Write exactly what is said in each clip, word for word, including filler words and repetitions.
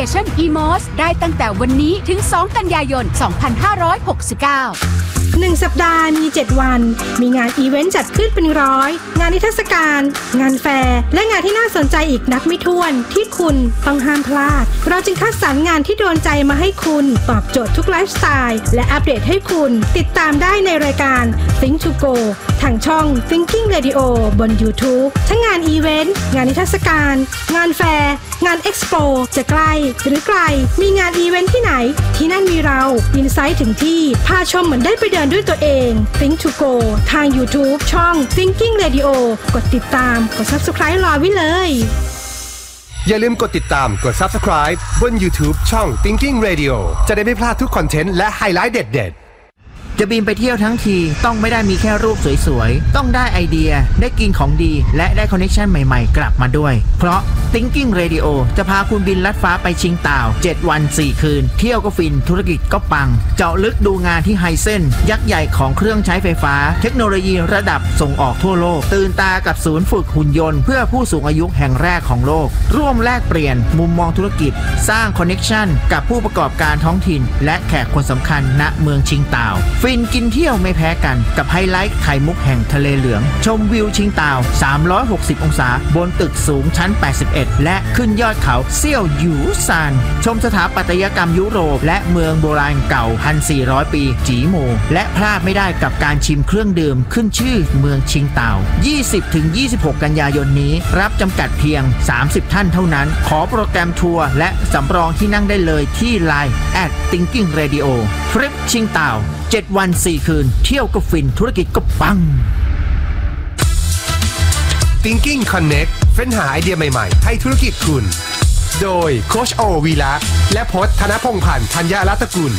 ชัน อี โมส ได้ตั้งแต่วันนี้ถึงสองกันยายนสองพันห้าร้อยหกสิบเก้าหนึ่งสัปดาห์มีเจ็ดวันมีงานอีเวนต์จัดขึ้นเป็นร้อยงานนิทรรศการงานแฟร์และงานที่น่าสนใจอีกนับไม่ถ้วนที่คุณต้องห้ามพลาดเราจึงคัดสรรงานที่โดนใจมาให้คุณตอบโจทย์ทุกไลฟ์สไตล์และอัปเดตให้คุณติดตามได้ในรายการ Think to Go ทางช่อง Thinking Radio บน YouTube ทั้งงานอีเวนต์งานนิทรรศการงานแฟร์งานเอ็กซ์โปจะใกล้หรือไกลมีงานอีเวนต์ที่ไหนที่นั่นมีเราอินไซต์ถึงที่พาชมเหมือนได้ไปเดินด้วยตัวเอง Think to Go ทาง YouTube ช่อง Thinking Radio กดติดตามกด Subscribe รอไว้เลยอย่าลืมกดติดตามกด Subscribe บน YouTube ช่อง Thinking Radio จะได้ไม่พลาดทุกคอนเทนต์และไฮไลท์เด็ดๆจะบินไปเที่ยวทั้งทีต้องไม่ได้มีแค่รูปสวยๆต้องได้ไอเดียได้กินของดีและได้คอนเนคชั่นใหม่ๆกลับมาด้วยเพราะ Thinking Radio จะพาคุณบินลัดฟ้าไปชิงต่าวเจ็ดวันสี่คืนเที่ยวก็ฟินธุรกิจก็ปังเจาะลึกดูงานที่ไฮเซนยักษ์ใหญ่ของเครื่องใช้ไฟฟ้าเทคโนโลยีระดับส่งออกทั่วโลกตื่นตากับศูนย์ฝึกหุ่นยนต์เพื่อผู้สูงอายุแห่งแรกของโลกร่วมแลกเปลี่ยนมุมมองธุรกิจสร้างคอนเนคชั่นกับผู้ประกอบการท้องถิ่นและแขกคนสำคัญณเมืองชิงต่าวฟินกินเที่ยวไม่แพ้กันกับไฮไลท์ไข่มุกแห่งทะเลเหลืองชมวิวชิงต่าวสามร้อยหกสิบองศาบนตึกสูงชั้นแปดสิบเอ็ดและขึ้นยอดเขาเซี่ยวหยูซานชมสถาปัตยกรรมยุโรปและเมืองโบราณเก่า หนึ่งพันสี่ร้อย ปีจีหมู่และพลาดไม่ได้กับการชิมเครื่องดื่มขึ้นชื่อเมืองชิงต่าว ยี่สิบถึงยี่สิบหก กันยายนนี้รับจำกัดเพียงสามสิบท่านเท่านั้นขอโปรแกรมทัวร์และสำรองที่นั่งได้เลยที่ ไลน์ แอท Thinking Radio ทริปชิงต่าวเจ็ดวันสี่คืนเที่ยวก็ฟินธุรกิจก็ปัง Thinking Connect เฟ้นหาไอเดียใหม่ๆให้ธุรกิจคุณโดยโค้ชโอวีระและพจน์ธนพงษ์พันธ์ธัญรัตนกุล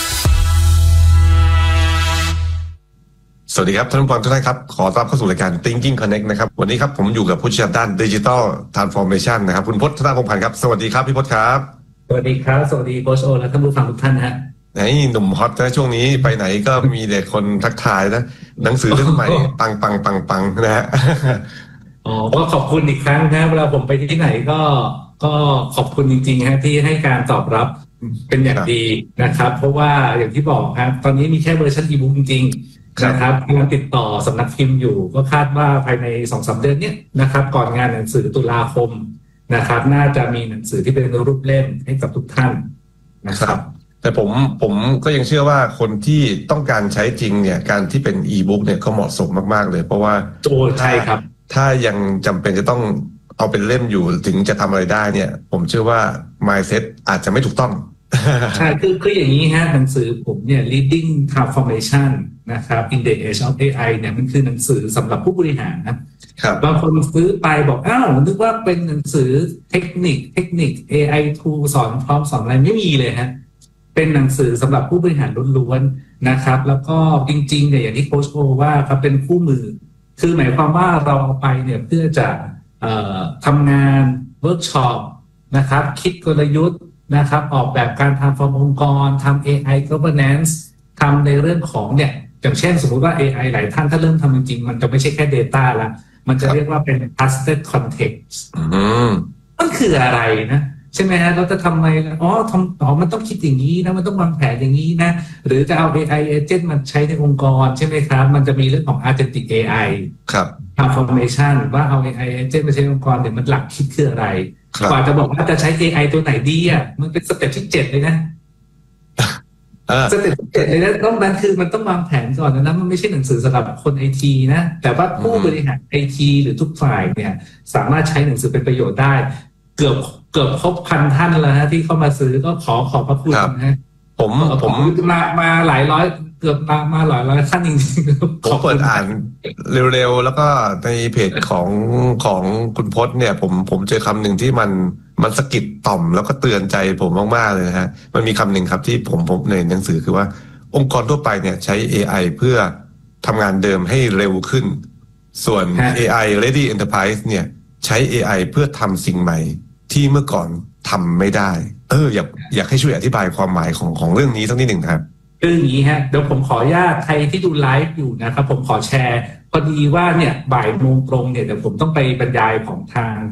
สวัสดีครับท่านผู้ฟังทุกท่านครับขอต้อนรับเข้าสู่รายการ Thinking Connect นะครับวันนี้ครับผมอยู่กับผู้เชี่ยวชาญด้าน Digital Transformation นะครับคุณพจน์ธนพงษ์พันธ์ครับสวัสดีครับพี่พจน์ครับสวัสดีครับสวัสดีโค้ชโอและท่านผู้ฟังทุกท่านฮะไอ้หนุ่มฮอตนะช่วงนี้ไปไหนก็มีแต่คนทักทายนะหนังสือเล่มใหม่ปังปังปังปังนะฮะอ๋อก็ขอบคุณอีกครั้งนะเวลาผมไปที่ไหนก็ก็ขอบคุณจริงๆฮะที่ให้การตอบรับเป็นอย่างดีนะครับเพราะว่าอย่างที่บอกครับตอนนี้มีแค่เวอร์ชันอีบุ๊กจริงๆนะครับกำลังติดต่อสำนักพิมพ์อยู่ก็คาดว่าภายใน สองถึงสาม เดือนเนี้ยนะครับก่อนงานหนังสือตุลาคมนะครับน่าจะมีหนังสือที่เป็นรูปเล่มให้กับทุกท่านนะครับแต่ผมผมก็ยังเชื่อว่าคนที่ต้องการใช้จริงเนี่ยการที่เป็นอีบุ๊กเนี่ยก็เหมาะสมมากๆเลยเพราะว่าโอ้ใช่ครับถ้ายังจำเป็นจะต้องเอาเป็นเล่มอยู่ถึงจะทำอะไรได้เนี่ยผมเชื่อว่า mindset อาจจะไม่ถูกต้องใช่คือคืออย่างนี้ฮะหนังสือผมเนี่ย leading transformation นะครับ in the age of เอ ไอ เนี่ยมันคือหนังสือสำหรับผู้บริหารนะครับบางคนซื้อไปบอกอ้าวนึกว่าเป็นหนังสือเทคนิคเทคนิค เอ ไอ tool สอนพร้อมสอนอะไรไม่มีเลยฮะเป็นหนังสือสำหรับผู้บริหารล้วนๆนะครับแล้วก็จริงๆเนี่ยอย่างที่โค้ชโอว่าครับเป็นคู่มือคือหมายความว่าเราเอาไปเนี่ยเพื่อจะเอ่อทำงานเวิร์กช็อปนะครับคิดกลยุทธ์นะครับออกแบบการทำฟอร์มองค์กรทำ เอ ไอ governance ทำในเรื่องของเนี่ยอย่างเช่นสมมุติว่า เอ ไอ หลายท่านถ้าเริ่มทำจริงๆมันจะไม่ใช่แค่ data ละมันจะเรียกว่าเป็น trusted context มันคืออะไรนะใช่ไหมฮะเราจะทำไมอ๋อทำอ๋อมันต้องคิดอย่างนี้นะมันต้องวางแผนอย่างนี้นะหรือจะเอา เอ ไอ agent มันใช้ในองค์กรใช่ไหมครับมันจะมีเรื่องของ agentic เอ ไอครับ transformation ว่าเอา เอ ไอ agent มาใช้ในองค์กรเนี่ยมันหลักคิดคืออะไรกว่าจะบอกว่าจะใช้ เอ ไอ ตัวไหนดีอ่ะมันเป็นสเต็ปที่เจ็ดเลยนะสเต็ปที่เจ็ดเลยนะต้องนั้นคือมันต้องวางแผนก่อนนะมันไม่ใช่หนังสือสำหรับคนไอทีนะแต่ว่าผู้บริหารไอทีหรือทุกฝ่ายเนี่ยสามารถใช้หนังสือเป็นประโยชน์ได้เกือบเกือบครบพันท่านแล้วฮะที่เข้ามาซื้อก็ขอขอบพระคุณนะผมผมมามาหลายร้อยเกือบมามาหลายร้อยท่านจริงๆผมเปิดอ่านเร็วๆแล้วก็ในเพจของของคุณพจน์เนี่ยผมผมเจอคำหนึ่งที่มันมันสะกิดต่อมแล้วก็เตือนใจผมมากๆเลยนะฮะมันมีคำหนึ่งครับที่ผมผมในหนังสือคือว่าองค์กรทั่วไปเนี่ยใช้ เอ ไอ เพื่อทำงานเดิมให้เร็วขึ้นส่วน เอ ไอ Ready Enterprise เนี่ยใช้ เอ ไอ เพื่อทำสิ่งใหม่ที่เมื่อก่อนทำไม่ได้เอออยากอยากให้ช่วยอธิบายความหมายของของเรื่องนี้สักนิดหนึ่งครับคืออย่างนี้ฮะเดี๋ยวผมขออนุญาตใครที่ดูไลฟ์อยู่นะครับผมขอแชร์พอดีว่าเนี่ยบ่ายโมงตรงเนี่ยเดี๋ยวผมต้องไปบรรยายของทาง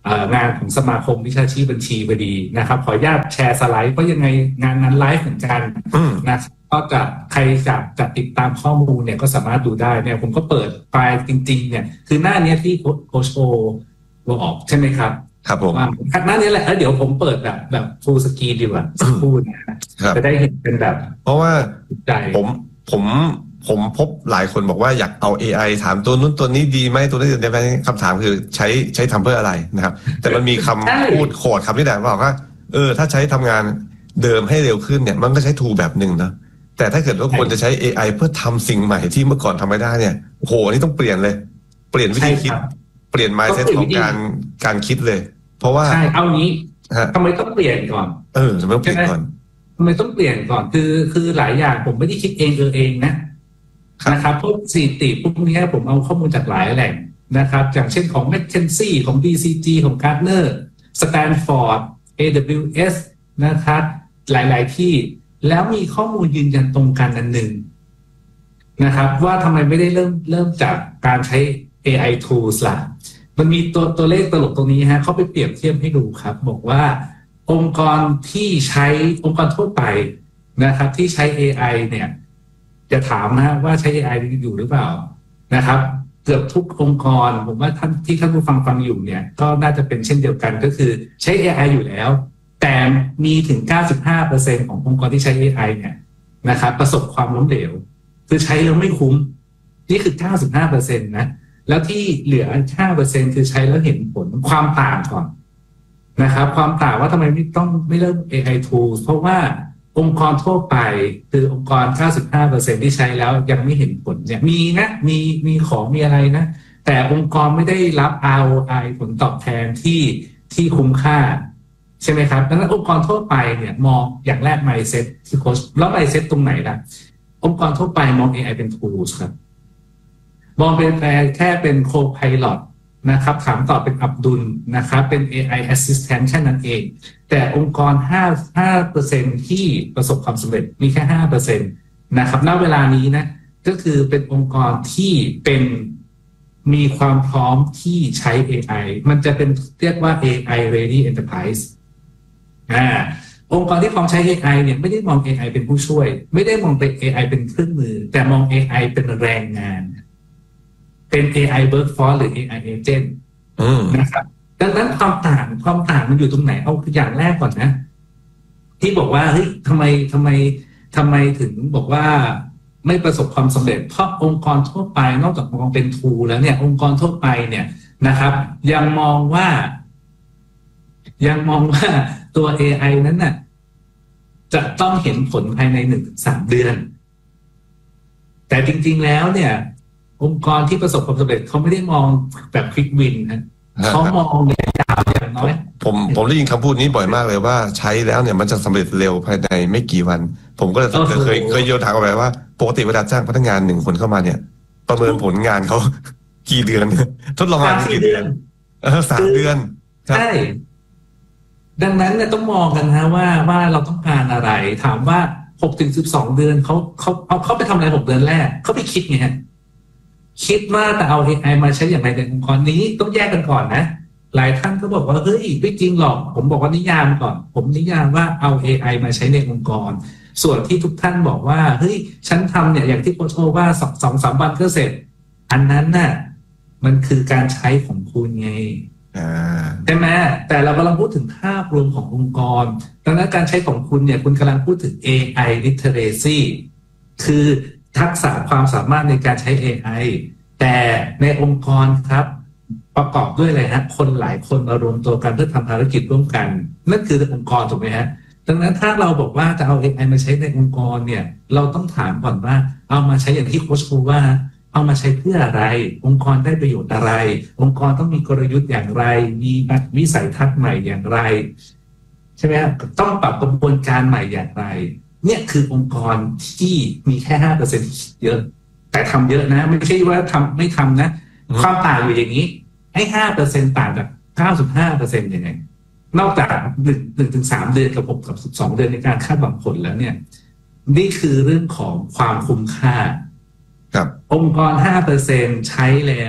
งานของสมาคมวิชาชีพบัญชีพอดีนะครับขออนุญาตแชร์สไลด์เพราะยังไงงานนั้นไลฟ์เหมือนกันนะครับก็จะใครจะจะติดตามข้อมูลเนี่ยก็สามารถดูได้เนี่ยผมก็เปิดไฟล์จริงๆเนี่ยคือหน้านี้ที่โค้ชโอบอกใช่ไหมครับครับผมหน้านี้แหละเดี๋ยวผมเปิดแบบแบบ full screen ดีกว่าพูดนะจะได้เห็นเป็นแบบเพราะว่าผมผมผมพบหลายคนบอกว่าอยากเอา เอ ไอ ถามตัวนู้นตัวนี้ดีไหมตัวนี้ดีไหมคำถามคือใช้ใช้ทำเพื่ออะไรนะครับแต่มันมีคำพูดโขดคำที่ไหนบอกว่าเออถ้าใช้ทำงานเดิมให้เร็วขึ้นเนี่ยมันก็ใช้ tool แบบหนึ่งนะแต่ถ้าเกิดว่าคนจะใช้ เอ ไอ เพื่อทำสิ่งใหม่ที่เมื่อก่อนทำไม่ได้เนี่ยโอ้โหนี่ต้องเปลี่ยนเลยเปลี่ยนวิธีคิดเปลี่ยน mindset ของการการคิดเลยเพราะว่าใช่เอางี้ทำไมต้องเปลี่ยนก่อนเออทำไมต้องเปลี่ยนก่อนทำไมต้องเปลี่ยนก่อนคือคือหลายอย่างผมไม่ได้คิดเองเออเองนะนะครับพวกสถิติพวกนี้ผมเอาข้อมูลจากหลายแหล่งนะครับอย่างเช่นของ McKinsey ของ บี ซี จี ของ Gartner Stanford เอ ดับเบิลยู เอส นะครับหลายๆที่แล้วมีข้อมูลยืนยันตรงกันอันหนึ่งนะครับว่าทำไมไม่ได้เริ่มเริ่มจากการใช้ เอ ไอ tools ล่ะมันมีตัวตัวเลขตลกตรงนี้ฮะเขาไปเปรียบเทียบให้ดูครับบอกว่าองค์กรที่ใช้องค์กรทั่วไปนะครับที่ใช้ เอ ไอ เนี่ยจะถามนะว่าใช้ เอ ไอ อยู่หรือเปล่านะครับเกือบทุกองค์กรผมว่าท่านที่ท่านผู้ฟังฟังอยู่เนี่ยก็น่าจะเป็นเช่นเดียวกันก็คือใช้ เอ ไอ อยู่แล้วแต่มีถึง เก้าสิบห้าเปอร์เซ็นต์ ขององค์กรที่ใช้ เอ ไอ เนี่ยนะครับประสบความล้มเหลวคือใช้แล้วไม่คุ้มนี่คือ เก้าสิบห้าเปอร์เซ็นต์ นะแล้วที่เหลือ ห้าเปอร์เซ็นต์ คือใช้แล้วเห็นผลความต่างก่อนนะครับความต่างว่าทำไมไม่ต้องไม่เริ่ม เอ ไอ tools เพราะว่าองค์กรทั่วไปคือองค์กร เก้าสิบห้าเปอร์เซ็นต์ ที่ใช้แล้วยังไม่เห็นผลเนี่ยมีนะมีมีของมีอะไรนะแต่องค์กรไม่ได้รับ อาร์ โอ ไอ ผลตอบแทนที่ที่คุ้มค่าใช่ไหมครับดังนั้นองค์กรทั่วไปเนี่ยมองอย่างแรก mindset ที่โค้ชแล้ว mindset ตรงไหนล่ะองค์กรทั่วไปมอง เอ ไอ เป็น tools ครับมองเป็นแค่เป็น co-pilot นะครับถามตอบเป็นอับดุลนะครับเป็น เอ ไอ assistant แค่นั้นเองแต่องค์กร ห้า ห้าเปอร์เซ็นต์ ที่ประสบความสำเร็จมีแค่ ห้าเปอร์เซ็นต์ นะครับณเวลานี้นะก็คือเป็นองค์กรที่เป็นมีความพร้อมที่ใช้ เอ ไอ มันจะเป็นเรียกว่า เอ ไอ ready enterprise อ่าองค์กรที่พร้อมใช้ เอ ไอ เนี่ยไม่ได้มอง เอ ไอ เป็นผู้ช่วยไม่ได้มองเป็น เอ ไอ เป็นเครื่องมือแต่มอง เอ ไอ เป็นแรงงานเป็น เอ ไอ workforce หรือ เอ ไอ agent นะครับดังนั้นความต่างความต่างมันอยู่ตรงไหนเอาอย่างแรกก่อนนะที่บอกว่าเฮ้ยทำไมทำไมทำไมถึงบอกว่าไม่ประสบความสำเร็จเพราะองค์กรทั่วไปนอกจากมองเป็น tool แล้วเนี่ยองค์กรทั่วไปเนี่ยนะครับยังมองว่ายังมองว่าตัว เอ ไอ นั้นน่ะจะต้องเห็นผลภายใน หนึ่งถึงสาม เดือนแต่จริงๆแล้วเนี่ยองค์กรที่ประสบความสำเร็จเขาไม่ได้มองแบบ quick win นะเขามองระยะยาวอย่างน้อยผมผมได้ยินคำพูดนี้บ่อยมากเลยว่าใช้แล้วเนี่ยมันจะสำเร็จเร็วภายในไม่กี่วันผมก็เคยเคยโยนถามออกไปว่าปกติเวลาจ้างพนักงานหนึ่งคนเข้ามาเนี่ยประเมินผลงานเขากี่เดือนทดลองงานกี่เดือนเออสามเดือนใช่ดังนั้นเนี่ยต้องมองกันนะว่าว่าเราต้องการอะไรถามว่าหกถึงสิบสองเดือนเขาเขาเอาเขาไปทำอะไรหกเดือนแรกเขาไปคิดไงฮะคิดว่าแต่เอา เอ ไอ มาใช้อย่างไรในองค์กรนี้ต้องแยกกันก่อนนะหลายท่านก็บอกว่าเฮ้ยไม่จริงหรอกผมบอกว่านิยามก่อนผมนิยามว่าเอา เอ ไอ มาใช้ในองค์กรส่วนที่ทุกท่านบอกว่าเฮ้ยฉันทำเนี่ยอย่างที่โค้ชโอว่าสองสองสามวันก็เสร็จอันนั้นน่ะมันคือการใช้ของคุณไงใช่ไหมแต่เรากำลังพูดถึงภาพรวมขององค์กรดังนั้นการใช้ของคุณเนี่ยคุณกำลังพูดถึง เอ ไอ literacy คือทักษะความสามารถในการใช้ เอ ไอ แต่ในองค์กรครับประกอบด้วยอะไรฮะคนหลายคนมารวมตัวกันเพื่อทำภารกิจร่วมกันนั่นคือองค์กรถูกไหมฮะดังนั้นถ้าเราบอกว่าจะเอา เอ ไอ มาใช้ในองค์กรเนี่ยเราต้องถามก่อนว่าเอามาใช้อย่างที่โค้ชพูดว่าเอามาใช้เพื่ออะไรองค์กรได้ประโยชน์อะไรองค์กรต้องมีกลยุทธ์อย่างไรมีวิสัยทัศน์ใหม่อย่างไรใช่ไหมครับต้องปรับกระบวนการใหม่อย่างไรเนี่ยคือองค์กรที่มีแค่ ห้าเปอร์เซ็นต์ เยอะแต่ทำเยอะนะไม่ใช่ว่าทำไม่ทำนะความต่างอยู่อย่างนี้ให้ ห้าเปอร์เซ็นต์ ต่างจาก เก้าสิบห้าเปอร์เซ็นต์ ยังไงนอกจากหนึ่ง หนึ่งถึงสามเดือนกับหกกับสิบสองเดือนในการคาดหวังผลแล้วเนี่ยนี่คือเรื่องของความคุ้มค่าองค์กร ห้าเปอร์เซ็นต์ ใช้แล้ว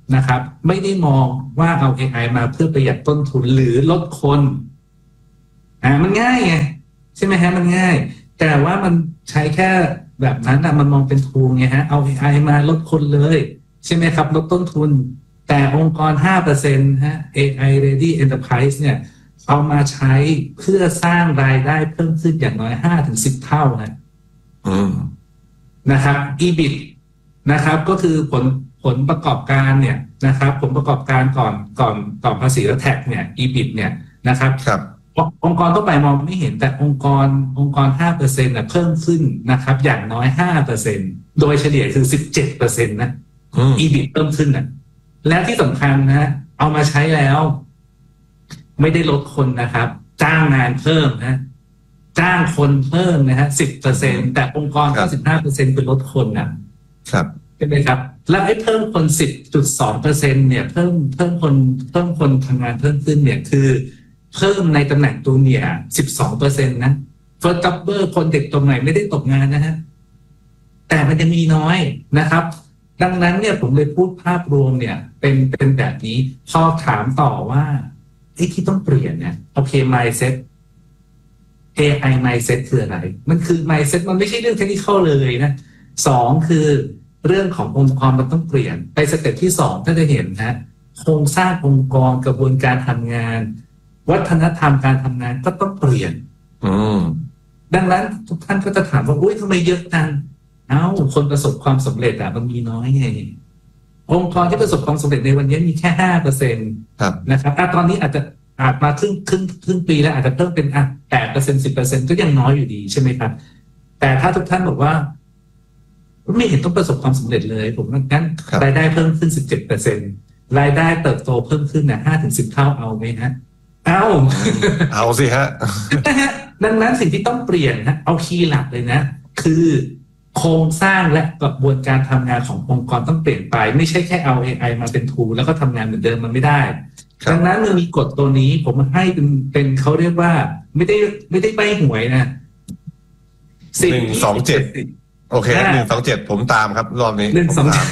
นะครับไม่ได้มองว่าเอา เอ ไอ มาเพื่อประหยัดต้นทุนหรือลดคนอ่ามันง่ายไงใช่ไหมฮะมันง่ายแต่ว่ามันใช้แค่แบบนั้นอ่ะมันมองเป็นทูไงฮะเอา เอ ไอ มาลดคนเลยใช่ไหมครับลดต้นทุนแต่องค์กร ห้าเปอร์เซ็นต์ ฮะ เอ ไอ Ready Enterprise เนี่ยเอามาใช้เพื่อสร้างรายได้เพิ่มขึ้นอย่างน้อย ห้าถึงสิบ เท่านะอืมนะครับ อี บิ ที นะครับก็คือผลผลประกอบการเนี่ยนะครับผลประกอบการก่อนก่อนก่อนภาษีและแท็กเนี่ย อี บิ ที เนี่ยนะครับครับองค์กรทั่วไปมองไม่เห็นแต่องค์กรองค์กร ห้าเปอร์เซ็นต์ น่ะเพิ่มขึ้นนะครับอย่างน้อย ห้าเปอร์เซ็นต์ โดยเฉลี่ยคือ สิบเจ็ดเปอร์เซ็นต์ นะ อี บิ ที เพิ่มขึ้นน่ะและที่สำคัญนะเอามาใช้แล้วไม่ได้ลดคนนะครับจ้างงานเพิ่มนะจ้างคนเพิ่มนะฮะ สิบเปอร์เซ็นต์ แต่องค์กร เก้าสิบห้าเปอร์เซ็นต์ คือลดคนนะครับใช่ไหมครับแล้วไอ้เพิ่มคน สิบจุดสองเปอร์เซ็นต์ เนี่ยเพิ่มเพิ่มคนเพิ่มคนทำงานเพิ่มขึ้นเนี่ยคือเพิ่มในตำแหน่งตัวเนี่ย สิบสองเปอร์เซ็นต์ นะ First Jobber คนเด็กตรงไหนไม่ได้ตกงานนะฮะแต่มันจะมีน้อยนะครับดังนั้นเนี่ยผมเลยพูดภาพรวมเนี่ยเป็นเป็นแบบนี้พอถามต่อว่าไอ้ที่ต้องเปลี่ยนเนี่ยโอเค mindset เอ ไอ mindset คืออะไรมันคือ mindset มันไม่ใช่เรื่องเทคนิคเลยนะสองคือเรื่องขององค์กรมันต้องเปลี่ยนไปสเต็ปที่สองถ้าจะเห็นนะโครงสร้างองค์กรกระบวนการทำงานวัฒนธรรมการทำงานก็ต้องเปลี่ยนดังนั้นทุกท่านก็จะถามว่าอุ้ยทำไมเยอะจังเอ้าคนประสบความสำเร็จอะมันมีน้อยไงองค์กรที่ประสบความสำเร็จในวันนี้มีแค่ ห้าเปอร์เซ็นต์ นะครับตอนนี้อาจจะอาจมาครึ่งครึ่งครึ่งปีแล้วอาจจะเพิ่มเป็นอ่ะ แปดเปอร์เซ็นต์ สิบเปอร์เซ็นต์ ก็ยังน้อยอยู่ดีใช่ไหมครับแต่ถ้าทุกท่านบอกว่าไม่เห็นต้องประสบความสำเร็จเลยผมว่างั้นรายได้เพิ่มขึ้น สิบเจ็ดเปอร์เซ็นต์ รายได้เติบโตเพิ่มขึ้นเนี่ย ห้าถึงสิบ เท่าเอาไหมฮะเอาเอาสิฮะนะฮะดังนั้นสิ่งที่ต้องเปลี่ยนนะเอาคีย์หลักเลยนะคือโครงสร้างและกระบวนการทำงานขององค์กรต้องเปลี่ยนไปไม่ใช่แค่เอา เอ ไอ มาเป็น tool แล้วก็ทำงานเหมือนเดิมมันไม่ได้ดังนั้นมันมีกฎตัวนี้ผมให้เป็นเป็นเขาเรียกว่าไม่ได้ไม่ได้ใบ้หวยนะหนึ่งสองเจ็ดโอเคหนึ่งสองเจ็ดผมตามครับรอบนี้หนึ่งสองเจ็ด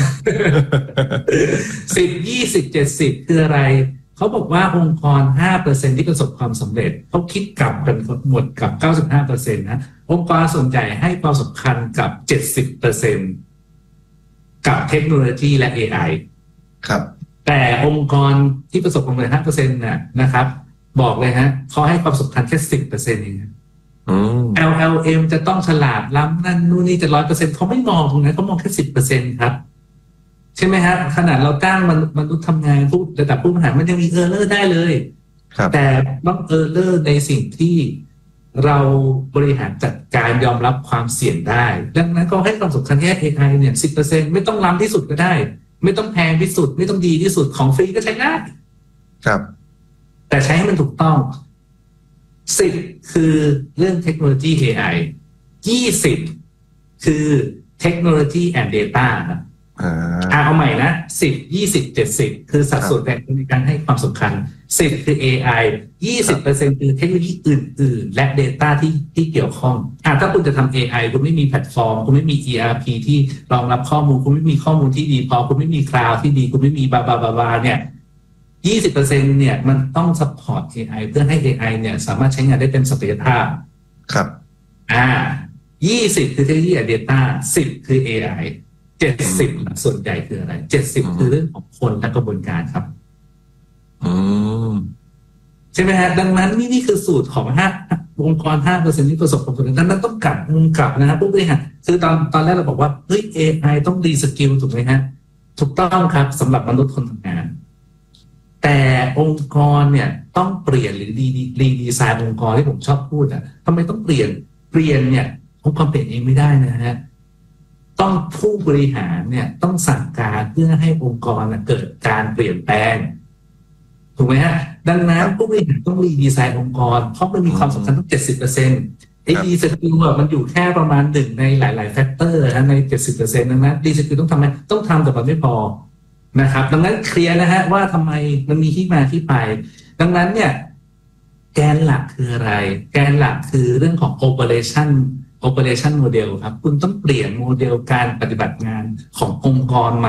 สิบยี่สิบเจ็ดสิบคืออะไรเขาบอกว่าองค์กร ห้าเปอร์เซ็นต์ ที่ประสบความสำเร็จเขาคิดกลับกันหมดกับ เก้าสิบห้าเปอร์เซ็นต์ นะองค์กรส่วนใหญ่ให้ความสำคัญกับ เจ็ดสิบเปอร์เซ็นต์ กับเทคโนโลยีและ เอ ไอครับแต่องค์กรที่ประสบความสำเร็จ ห้าเปอร์เซ็นต์ น่ะนะครับบอกเลยฮะเขาให้ความสำคัญแค่ สิบเปอร์เซ็นต์ เองแอล แอล เอ็ม จะต้องฉลาดล้ำนั่นนู่นนี่จะ ร้อยเปอร์เซ็นต์ เขาไม่มองตรงนั้นเขามองแค่ สิบเปอร์เซ็นต์ ครับใช่ไหมฮะขนาดเราจ้างมันมนุษย์ทำงานผู้ระดับผู้บริหารมันยังมีเออร์เลอร์ได้เลยแต่ต้องเออร์เลอร์ในสิ่งที่เราบริหารจัดการยอมรับความเสี่ยงได้ดังนั้นก็ให้ความสำคัญแค่ เอ ไอ เนี่ย สิบเปอร์เซ็นต์ ไม่ต้องล้ำที่สุดก็ได้ไม่ต้องแพงที่สุดไม่ต้องดีที่สุดของฟรีก็ใช้ได้ครับแต่ใช้ให้มันถูกต้องสิบคือเรื่องเทคโนโลยี เอ ไอ ยี่สิบคือเทคโนโลยี and data นะอ่าเอาใหม่นะสิบ ยี่สิบ เจ็ดสิบคือสัดส่วนแบ่งในการให้ความสำคัญสิบคือ เอ ไอ ยี่สิบเปอร์เซ็นต์ คือเทคโนโลยีอื่นๆและ data ที่ที่เกี่ยวข้องอ่าถ้าคุณจะทำ เอ ไอ คุณไม่มีแพลตฟอร์มคุณไม่มี อี อาร์ พี ที่รองรับข้อมูลคุณไม่มีข้อมูลที่ดีพอคุณไม่มีคลาวด์ที่ดีคุณไม่มีบาบาบาบาเนี่ย ยี่สิบเปอร์เซ็นต์ เนี่ยมันต้องซัพพอร์ต เอ ไอ เพื่อให้ เอ ไอ เนี่ยสามารถใช้งานได้เต็มศักยภาพครับอ่ายี่สิบคือเทคโนโลยี data สิบคือ เอ ไอเจ็ดสิบส่วนใหญ่คืออะไรเจ็ดสิบคือเรื่องของคนและกระบวนการครับอืมใช่ไหมฮะดังนั้นนี่นี่คือสูตรของห้าองค์กร ห้าเปอร์เซ็นต์ ที่ประสบความสำเร็จดังนั้นต้องกลับกลับนะครับผู้บริหารคือตอนตอนแรกเราบอกว่าเฮ้ย เอ ไอ ต้องรีสกิลถูกไหมฮะถูกต้องครับสำหรับมนุษย์คนทำงานแต่องค์กรเนี่ยต้องเปลี่ยนหรือรีรีดีไซน์องค์กรที่ผมชอบพูดอ่ะทำไมต้องเปลี่ยนเปลี่ยนเนี่ยองค์กรเปลี่ยนเองไม่ได้นะฮะต้องผู้บริหารเนี่ยต้องสั่งการเพื่อให้องค์กรเกิดการเปลี่ยนแปลงถูกไหมฮะดังนั้นผู้บริหารต้องรีดีไซน์องค์กรเพราะมันมีความสำคัญต้อง เจ็ดสิบเปอร์เซ็นต์ ไอ้ดีสกิลอ่ะมันอยู่แค่ประมาณหนึ่งในหลายๆแฟกเตอร์นะใน เจ็ดสิบเปอร์เซ็นต์ ดังนั้นดีสกิลต้องทำไหมต้องทำแต่มันไม่พอนะครับดังนั้นเคลียร์นะฮะว่าทำไมมันมีที่มาที่ไปดังนั้นเนี่ยแกนหลักคืออะไรแกนหลักคือเรื่องของ operation operation model ครับคุณต้องเปลี่ยนโมเดลการปฏิบัติงานขององค์กรใหม่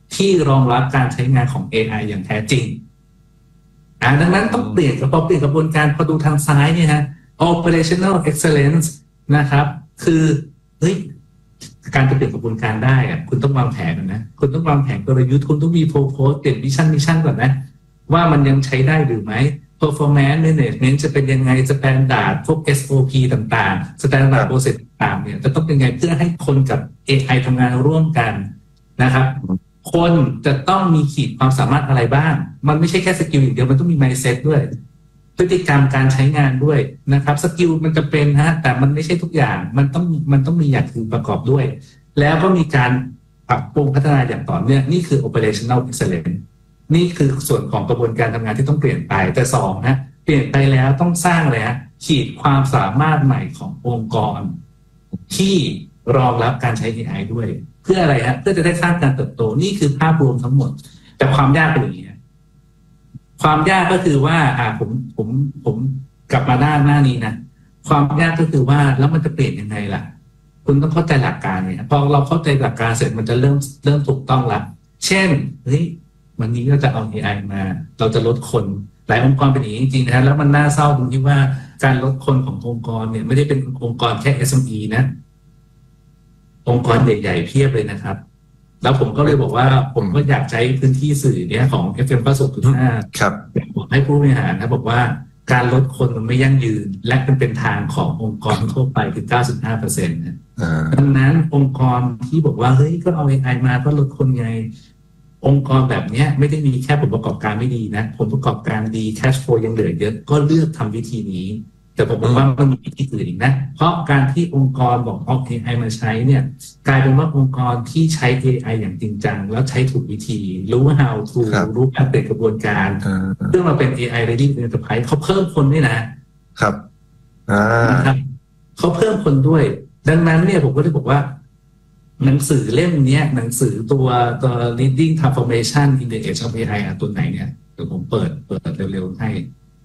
ที่รองรับการใช้งานของ เอ ไอ อย่างแท้จริงอ่าดังนั้นต้องเปลี่ยนกับพอเปลี่ยนกระบวนการพอดูทางซ้ายเนี่ยฮะ operational excellence นะครับคือเฮ้ยการจะเปลี่ยนกระบวนการได้อะคุณต้องวางแผนนะคุณต้องวางแผนกลยุทธ์คุณต้องมี purpose เปลี่ยน vision mission ก่อนนะว่ามันยังใช้ได้หรือไม่ performance management จะเป็นยังไง standard พวก เอส โอ พี ต่างๆ standard process ต่างๆเนี่ยจะต้องเป็นยังไงเพื่อให้คนกับ เอ ไอ ทำงานร่วมกันนะครับคนจะต้องมีขีดความสามารถอะไรบ้างมันไม่ใช่แค่สกิลอย่างเดียวมันต้องมี mindset ด้วยพฤติกรรมการใช้งานด้วยนะครับสกิลมันจะเป็นฮะแต่มันไม่ใช่ทุกอย่างมันต้องมันต้องมีอย่างอื่นประกอบด้วยแล้วก็มีการปรับปรุงพัฒนาอย่างต่อเนื่องนี่คือ operational excellence นี่คือส่วนของกระบวนการทำงานที่ต้องเปลี่ยนไปแต่สองนะเปลี่ยนไปแล้วต้องสร้างเลยฮะขีดความสามารถใหม่ขององค์กรที่รองรับการใช้ เอ ไอ ด้วยเพื่ออะไรฮะเพื่อจะได้สร้างการเติบโตนี่คือภาพรวมทั้งหมดแต่ความยากเป็นอย่างนี้ความยากก็คือว่าอ่าผมผมผมกลับมาด้านหน้านี้นะความยากก็คือว่าแล้วมันจะเปลี่ยนยังไงล่ะคุณต้องเข้าใจหลักการเนี่ยพอเราเข้าใจหลักการเสร็จมันจะเริ่มเริ่มถูกต้องละเช่นเฮ้ยวันนี้เราจะเอา เอ ไอ มาเราจะลดคนหลายองค์กรเป็นอย่างนี้จริงๆนะแล้วมันน่าเศร้าตรงที่ว่าการลดคนขององค์กรเนี่ยไม่ได้เป็นองค์กรแค่ เอส เอ็ม อี นะองค์กรใหญ่ๆเพียบเลยนะครับแล้วผมก็เลยบอกว่าผมก็อยากใช้พื้นที่สื่อเนี้ยของ เอฟ เอ็ม เก้าสิบ จุด ห้าครับบอกให้ผู้บริหารนะบอกว่าการลดคนมันไม่ยั่งยืนและมันเป็นทางขององค์กรทั่วไปคือ เก้าสิบห้าเปอร์เซ็นต์ นะดังนั้นองค์กรที่บอกว่าเฮ้ยก็เอา เอ ไอ มาก็ลดคนไงองค์กรแบบนี้ไม่ได้มีแค่ผลประกอบการไม่ดีนะผลประกอบการดี cash flow ยังเหลือเยอะก็เลือกทำวิธีนี้แต่ผมบอกว่ามันมีวิธีอื่นอีกนะเพราะการที่องค์กรบอกเอา เอ ไอ มาใช้เนี่ยกลายเป็นว่าองค์กรที่ใช้ เอ ไอ อย่างจริงจังแล้วใช้ถูกวิธีรู้ how to รู้การเปลี่ยนกระบวนการเพื่อมาเป็น เอ ไอ ready enterprise เขาเพิ่มคนด้วยนะครับอ่านะครับเขาเพิ่มคนด้วยดังนั้นเนี่ยผมก็เลยบอกว่าหนังสือเล่มนี้หนังสือตัวตัว leading transformation in the age of เอ ไอ อ่ะตัวไหนเนี่ยเดี๋ยวผมเปิดเปิดเร็วๆให้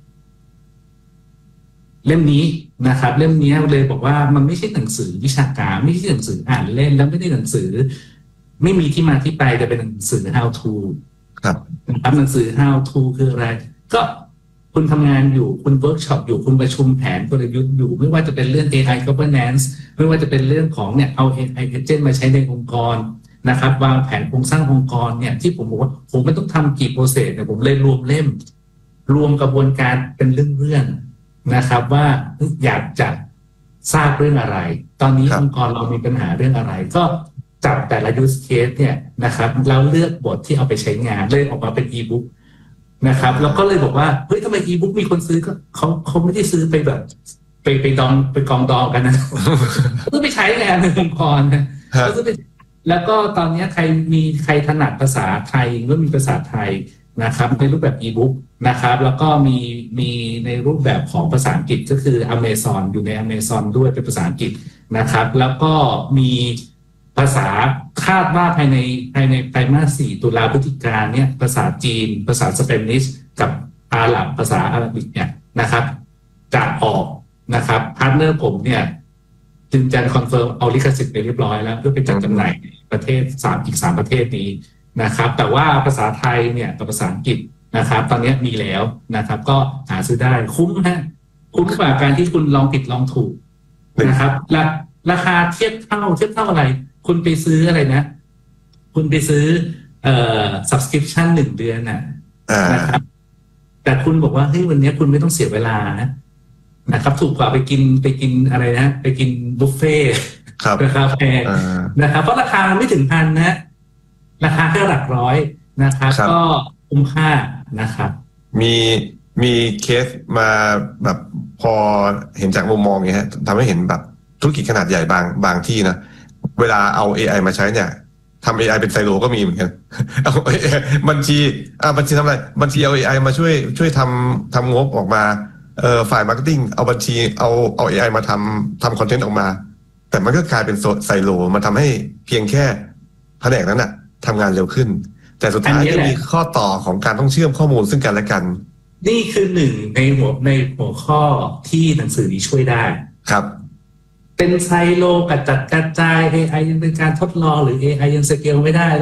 เล่มนี้นะครับเล่มนี้เลยบอกว่ามันไม่ใช่หนังสือวิชาการไม่ใช่หนังสืออ่านเล่นแล้วไม่ได้หนังสือไม่มีที่มาที่ไปแต่เป็นหนังสือ how to ครับนะครับหนังสือ how to คืออะไรก็คุณทำงานอยู่คุณเวิร์กช็อปอยู่คุณประชุมแผนกลยุทธ์อยู่ไม่ว่าจะเป็นเรื่อง เอ ไอ governance ไม่ว่าจะเป็นเรื่องของเนี่ยเอา เอ ไอ agent มาใช้ในองค์กรนะครับวางแผนโครงสร้างองค์กรเนี่ยที่ผมบอกว่าผมไม่ต้องทำกี่โปรเซสเนี่ยผมเลยรวมเล่มรวมกระบวนการเป็นเรื่องๆนะครับว่าอยากจะทราบเรื่องอะไรตอนนี้องค์กรเรามีปัญหาเรื่องอะไรก็จับแต่ละ use case เนี่ยนะครับแล้วเลือกบทที่เอาไปใช้งานเลยออกมาเป็น e-bookนะครับแล้วก็เลยบอกว่าเฮ้ยทำไม e-book มีคนซื้อก็เขาเขาไม่ได้ซื้อไปแบบไปไปดองไปกองดองกันนะซื้อไปใช้งานในองค์กรนะเขาซื้อไปแล้วก็ตอนนี้ใครมีใครถนัดภาษาไทยก็มีภาษาไทยนะครับในรูปแบบ e-book นะครับแล้วก็มีมีในรูปแบบของภาษาอังกฤษก็คือ Amazon อยู่ใน Amazon ด้วยเป็นภาษาอังกฤษนะครับแล้วก็มีภาษาคาดว่าภายในภายในไตรมาสสี่ตุลาพฤศจิกายนเนี่ยภาษาจีนภาษาสเปนิชกับอาหรับภาษาอาหรับิกเนี่ยนะครับจะออกนะครับพาร์ทเนอร์ผมเนี่ยจึงจะคอนเฟิร์มเอาลิขสิทธิ์ไปเรียบร้อยแล้วเพื่อไปจัดจำหน่ายประเทศสามอีกสามประเทศนี้นะครับแต่ว่าภาษาไทยเนี่ยกับภาษาอังกฤษนะครับตอนนี้มีแล้วนะครับก็หาซื้อได้คุ้มฮะคุ้มกว่าการที่คุณลองผิดลองถูกนะครับและราคาเทียบเท่าเทียบเท่าอะไรคุณไปซื้ออะไรนะคุณไปซื้อเอ่อ subscription หนึ่งเดือนน่ะนะครับแต่คุณบอกว่าเฮ้ยวันนี้คุณไม่ต้องเสียเวลานะนะครับถูกกว่าไปกินไปกินอะไรนะไปกินบุฟเฟ่ราคาแพงนะครับเพราะราคาไม่ถึงพันนะราคาแค่หลักร้อยนะครับก็คุ้มค่านะครับมีมีเคสมาแบบพอเห็นจากมุมมองอย่างเงี้ยทำให้เห็นแบบธุรกิจขนาดใหญ่บางบางที่นะเวลาเอา เอ ไอ มาใช้เนี่ยทำ เอ ไอ เป็นไซโลก็มีเหมือนกันเอาบัญชีอ่าบัญชีทำอะไรบัญชีเอา เอ ไอ มาช่วยช่วยทำทำงบออกมาเอ่อฝ่ายมาร์เก็ตติ้งเอาบัญชีเอาเอา เอ ไอ มาทำทำคอนเทนต์ออกมาแต่มันก็กลายเป็นไซโลมันทำให้เพียงแค่แผนกนั้นน่ะทำงานเร็วขึ้นแต่สุดท้ายก็มีข้อต่อของการต้องเชื่อมข้อมูลซึ่งกันและกันนี่คือหนึ่งในหัวในหัวข้อที่หนังสือนี้ช่วยได้ครับเป็นไซโลกระจัดกระจาย เอ ไอ ยังเป็นการทดลองหรือ เอ ไอ ยังสเกลไม่ได้แล้ว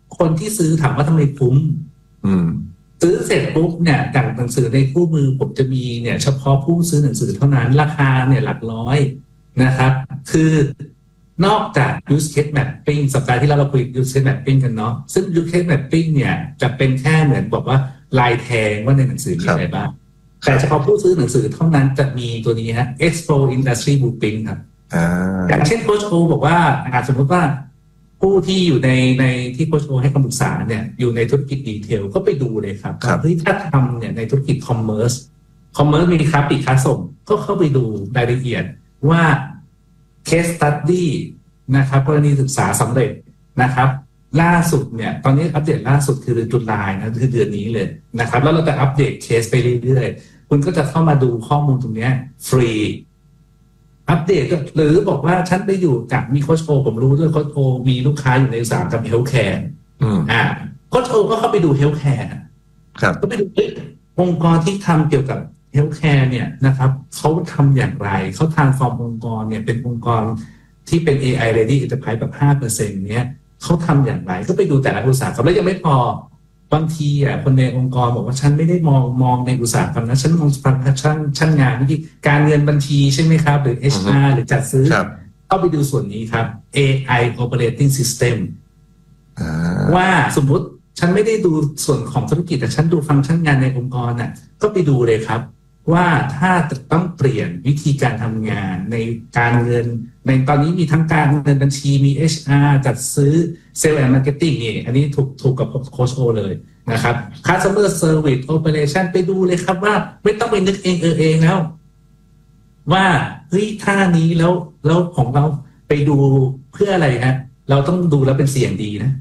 คนที่ซื้อถามว่าทำไมคุ้มซื้อเสร็จปุ๊บเนี่ยจากหนังสือในคู่มือผมจะมีเนี่ยเฉพาะผู้ซื้อหนังสือเท่านั้นราคาเนี่ยหลักร้อยนะครับคือนอกจาก use case mapping สัปดาห์ที่แล้วเราคุย use case mapping กันเนาะซึ่ง use case mapping เนี่ยจะเป็นแค่เหมือนบอกว่าลายแทงว่าในหนังสือมีอะไรบ้างแต่เฉพาะผู้ซื้อหนังสือเท่านั้นจะมีตัวนี้ฮะ explore industry blueprint ครับอย่างเช่นโค้ชโอบอกว่าสมมติว่าผู้ที่อยู่ในในที่โค้ชโอให้คำปรึกษาเนี่ยอยู่ในธุรกิจดีเทลก็ไปดูเลยครับเฮ้ยถ้าทำเนี่ยในธุรกิจคอมเมอร์สคอมเมอร์สมีค้าปลีกค้าส่งก็เข้าไปดูรายละเอียดว่า case study นะครับกรณีศึกษาสำเร็จนะครับล่าสุดเนี่ยตอนนี้อัปเดตล่าสุดคือเดือนตุลาคมนะคือเดือนนี้เลยนะครับแล้วเราจะอัปเดตเคสไปเรื่อยๆคุณก็จะเข้ามาดูข้อมูลตรงนี้ฟรีอัปเดตหรือบอกว่าฉันไปอยู่กับมีโค้ชโอผมรู้ด้วยโค้ชโอมีลูกค้าอยู่ในอุตสาหกรรมเฮลท์แคร์อ่าโค้ชโอก็เข้าไปดูเฮลท์แคร์ก็ไปดูองค์กรที่ทำเกี่ยวกับเฮลท์แคร์เนี่ยนะครับเขาทำอย่างไรเขาทางฟอร์มองค์กรเนี่ยเป็นองค์กรที่เป็น เอ ไอ Ready Enterprise แบบ ห้าเปอร์เซ็นต์ เนี้ยเขาทำอย่างไรก็ไปดูแต่ละอุตสาหกรรมแล้วยังไม่พอบางทีอ่ะคนในองค์กรบอกว่าฉันไม่ได้มองมองในอุตสาหกรรมนะฉันมองฟังชั้นชั้นงานนี่การเงินบัญชีใช่ไหมครับหรือ เอช อาร์ หรือจัดซื้อเข้าไปดูส่วนนี้ครับ เอ ไอ Operating System ว่าสมมุติฉันไม่ได้ดูส่วนของธุรกิจแต่ฉันดูฟังก์ชันงานในองค์กรน่ะก็ไปดูเลยครับว่าถ้าจะต้องเปลี่ยนวิธีการทำงานในการเงินในตอนนี้มีทั้งการเงินบัญชีมี เอช อาร์ จัดซื้อ Sales and Marketing นี่อันนี้ถูกถูกกับโค้ชโอเลยนะครับ Customer Service Operation ไปดูเลยครับว่าไม่ต้องไปนึกเองเออเองแล้วว่าเฮ้ยท่านี้แล้วแล้วของเราไปดูเพื่ออะไรฮะเราต้องดูแล้วเป็นเสียงดีนะ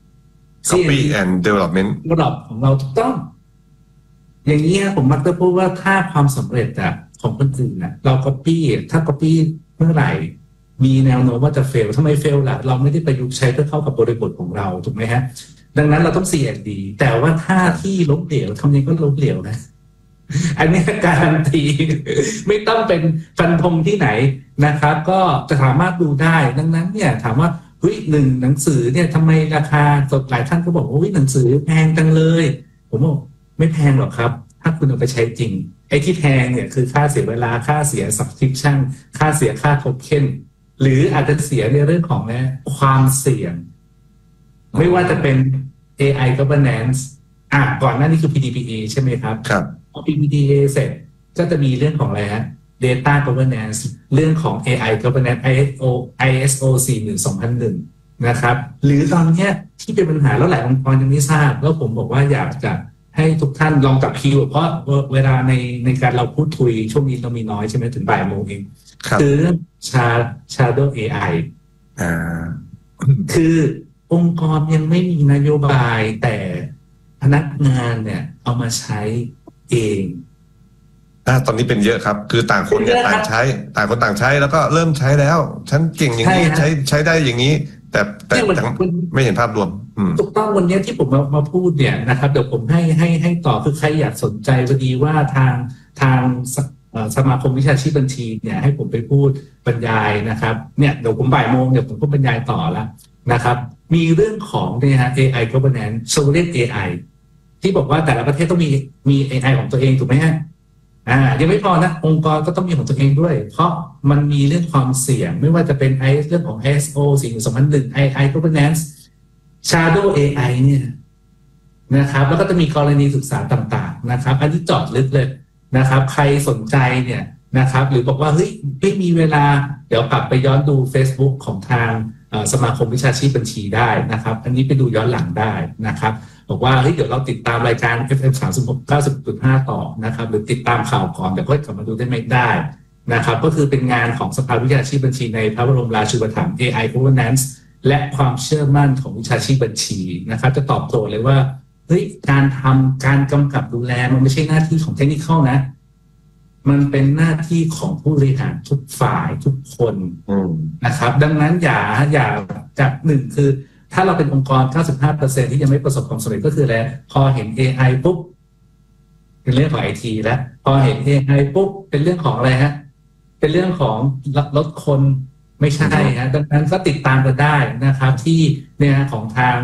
Copy and Development ระดับของเราถูกต้องอย่างนี้ผมมักจะพูดว่าถ้าความสำเร็จอะของคนอื่นนะเรา copy ถ้า copy เมื่อไหร่มีแนวโน้มว่าจะ fail ทำไม fail ล่ะเราไม่ได้ประยุกต์ใช้เพื่อเข้ากับบริบทของเราถูกไหมฮะดังนั้นเราต้อง ซี แอนด์ ดี แต่ว่าถ้าที่ล้มเหลวทำยังไงก็ล้มเหลวนะอันนี้การันตีไม่ต้องเป็นฟันธงที่ไหนนะครับก็จะสามารถดูได้ดังนั้นเนี่ยถามว่าเฮ้ยหนึ่งหนังสือเนี่ยทำไมราคาสดหลายท่านก็บอกว่าเฮ้ยหนังสือแพงจังเลยผมบอกไม่แพงหรอกครับถ้าคุณเอาไปใช้จริงไอ้ที่แพงเนี่ยคือค่าเสียเวลาค่าเสีย subscription ค่าเสียค่าโทเค็นหรืออาจจะเสียในเรื่องของนะความเสี่ยงไม่ว่าจะเป็น เอ ไอ governance อ่ะก่อนหน้านี้คือ พี ดี พี เอ ใช่ไหมครับครับพอ พี ดี พี เอ เสร็จก็จะมีเรื่องของอะไรฮะ data governance เรื่องของ เอ ไอ governance ไอ เอส โอ ไอ เอส โอ สี่หมื่นสองพันหนึ่ง นะครับหรือตอนนี้ที่เป็นปัญหาแล้วหลายองค์กรยังไม่ทราบแล้วผมบอกว่าอยากจะให้ทุกท่านลองจับคิวเพราะเวลาในในการเราพูดคุยช่วงนี้เรามีน้อยใช่ไหมถึงบ่ายโมงเองคือเรื่องชา Shadow เอ ไออ่าคือองค์กรยังไม่มีนโยบายแต่พนักงานเนี่ยเอามาใช้เองอ่าตอนนี้เป็นเยอะครับคือต่างคนเนี่ยต่างใช้ต่างคนต่างใช้แล้วก็เริ่มใช้แล้วฉันเก่งอย่างนี้ใช้ใช้ได้อย่างนี้แต่แต่ไม่เห็นภาพรวมถูกต้องวันนี้ที่ผมมามาพูดเนี่ยนะครับเดี๋ยวผมให้ให้ให้ต่อคือใครอยากสนใจพอดีว่าทางทางสมาคมวิชาชีพบัญชีเนี่ยให้ผมไปพูดบรรยายนะครับเนี่ยเดี๋ยวผมบ่ายโมงเดี๋ยวผมก็บรรยายต่อแล้วนะครับมีเรื่องของเนี่ยฮะ เอ ไอ governance sovereign เอ ไอ ที่บอกว่าแต่ละประเทศต้องมีมี เอ ไอ ของตัวเองถูกไหมฮะอ่ายังไม่พอนะองค์กรก็ต้องมีของตัวเองด้วยเพราะมันมีเรื่องความเสี่ยงไม่ว่าจะเป็นไอเรื่องของ ไอ เอส โอ สี่สองพันหนึ่ง เอ ไอ governance Shadow เอ ไอ เนี่ยนะครับแล้วก็จะมีกรณีศึกษาต่างๆนะครับอันนี้เจาะลึกเลยนะครับใครสนใจเนี่ยนะครับหรือบอกว่าเฮ้ยไม่มีเวลาเดี๋ยวกลับไปย้อนดู Facebook ของทางสมาคมวิชาชีพบัญชีได้นะครับอันนี้ไปดูย้อนหลังได้นะครับบอกว่าเฮ้ยเดี๋ยวเราติดตามรายการ เอฟ เอ็ม สามสิบหก เก้าสิบจุดห้า ต่อนะครับหรือติดตามข่าวก่อนเดี๋ยวก็กลับมาดูได้ไหมได้นะครับก็คือเป็นงานของสภาวิชาชีพบัญชีในพระบรมราชูปถัมภ์ เอ ไอ Governance และความเชื่อมั่นของวิชาชีพบัญชีนะครับจะตอบโจทย์เลยว่าเฮ้ยการทำการกำกับดูแลมันไม่ใช่หน้าที่ของเทคนิคอลนะมันเป็นหน้าที่ของผู้บริหารทุกฝ่ายทุกคนนะครับดังนั้นอย่าอย่าจากหนึ่งคือถ้าเราเป็นองค์กร เก้าสิบห้าเปอร์เซ็นต์ ที่ยังไม่ประสบความสำเร็จก็คืออะไรพอเห็น เอ ไอ ปุ๊บเป็นเรื่องของ ไอ ที แล้วพอเห็น เอ ไอ ปุ๊บเป็นเรื่องของอะไรฮะเป็นเรื่องของลดคนไม่ใช่ฮะดังนั้นก็ติดตามกันได้นะครับที่เนี่ยของทาง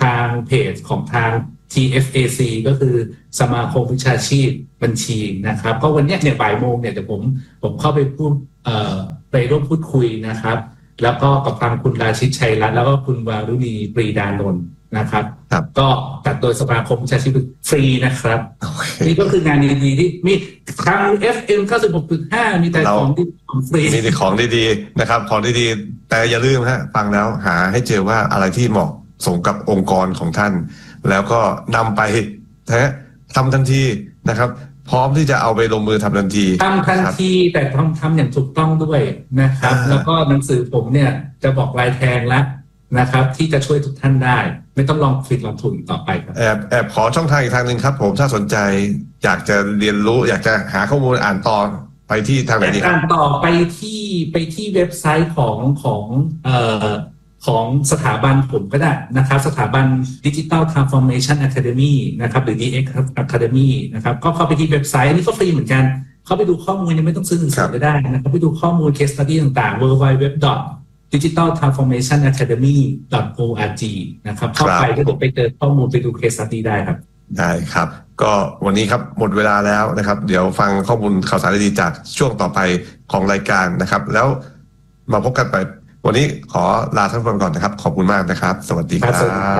ทางเพจของทาง ที เอฟ เอ ซี ก็คือสมาคมวิชาชีพบัญชีนะครับก็วันนี้เนี่ยบ่ายโมงเนี่ยเดี๋ยวผมผมเข้าไปพูดเอ่อไปร่วมพูดคุยนะครับแล้วก็กับทางคุณราชิตชัยรัตน์แล้วก็คุณวารุณีปรีดานนท์นะครับก็จัดโดยสมาคมวิชาชีพฟรีนะครับ okay. นี่ก็คืองานดีๆที่มีทาง เอฟ เอ็ม เก้าสิบหกจุดห้า มีแต่ของดีของฟรีมีแต่ของดีๆนะครับของดีๆแต่อย่าลืมฮะฟังแล้วหาให้เจอว่าอะไรที่เหมาะสมกับองค์กรของท่านแล้วก็นำไปนะทำทันทีนะครับพร้อมที่จะเอาไปลงมือทำทันทีทำทันทีแต่ต้องทำอย่างถูกต้องด้วยนะครับแล้วก็หนังสือผมเนี่ยจะบอกลายแทงแล้วนะครับที่จะช่วยทุกท่านได้ไม่ต้องลองฟิตลองทุนต่อไปครับแอบแอบขอช่องทางอีกทางหนึ่งครับผมถ้าสนใจอยากจะเรียนรู้อยากจะหาข้อมูลอ่านต่อไปที่ทางไหนดีครับอ่านต่อไปที่ไปที่เว็บไซต์ของของเอ่อของสถาบันผมก็ได้นะครับสถาบัน Digital Transformation Academy นะครับหรือ ดี เอ็กซ์ Academy นะครับก็เข้าไปที่เว็บไซต์นี่ก็ฟรีเหมือนกันเข้าไปดูข้อมูลยังไม่ต้องซื้อหนังสือก็ได้นะครับไปดูข้อมูล case study ต่างๆ ดับเบิลยู ดับเบิลยู ดับเบิลยู ดอท ดิจิทัล ทรานส์ฟอร์เมชัน อะคาเดมี่ ดอท โอ อาร์ จี นะครับเข้าไปก็จะไปเจอข้อมูลไปดู case study ได้ครับได้ครับก็วันนี้ครับหมดเวลาแล้วนะครับเดี๋ยวฟังข้อมูลข่าวสารดีๆจากช่วงต่อไปของรายการนะครับแล้วมาพบกันไปวันนี้ขอลาท่านผู้ฟังก่อนนะครับขอบคุณมากนะครับสวัสดีครับ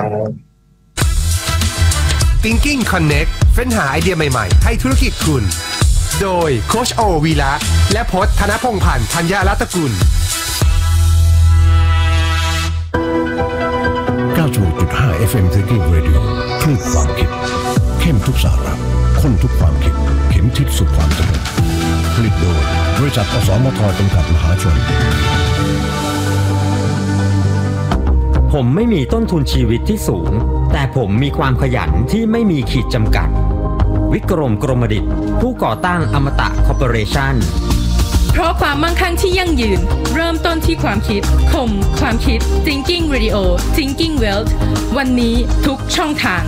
Thinking Connect เฟ้นหาไอเดียใหม่ๆให้ธุรกิจคุณโดยโค้ชโอวีระและพจน์ธนพงษ์พันธ์ธัญรัตนกุลเก้าสิบหกจุดห้า เอฟ เอ็ม Thinking Radio คลื่นความคิดเข้มทุกสาระข้นทุกความคิดเข็มทิศสู่ความสำเร็จผลิตโดยบริษัทอสมทจำกัดมหาชนผมไม่มีต้นทุนชีวิตที่สูงแต่ผมมีความขยันที่ไม่มีขีดจำกัดวิกรมกรมดิษฐ์ผู้ก่อตั้งอมตะคอร์ปอเรชั่นเพราะความมั่งคั่งที่ยั่งยืนเริ่มต้นที่ความคิดคมความคิด Thinking Radio Thinking Wealth วันนี้ทุกช่องทาง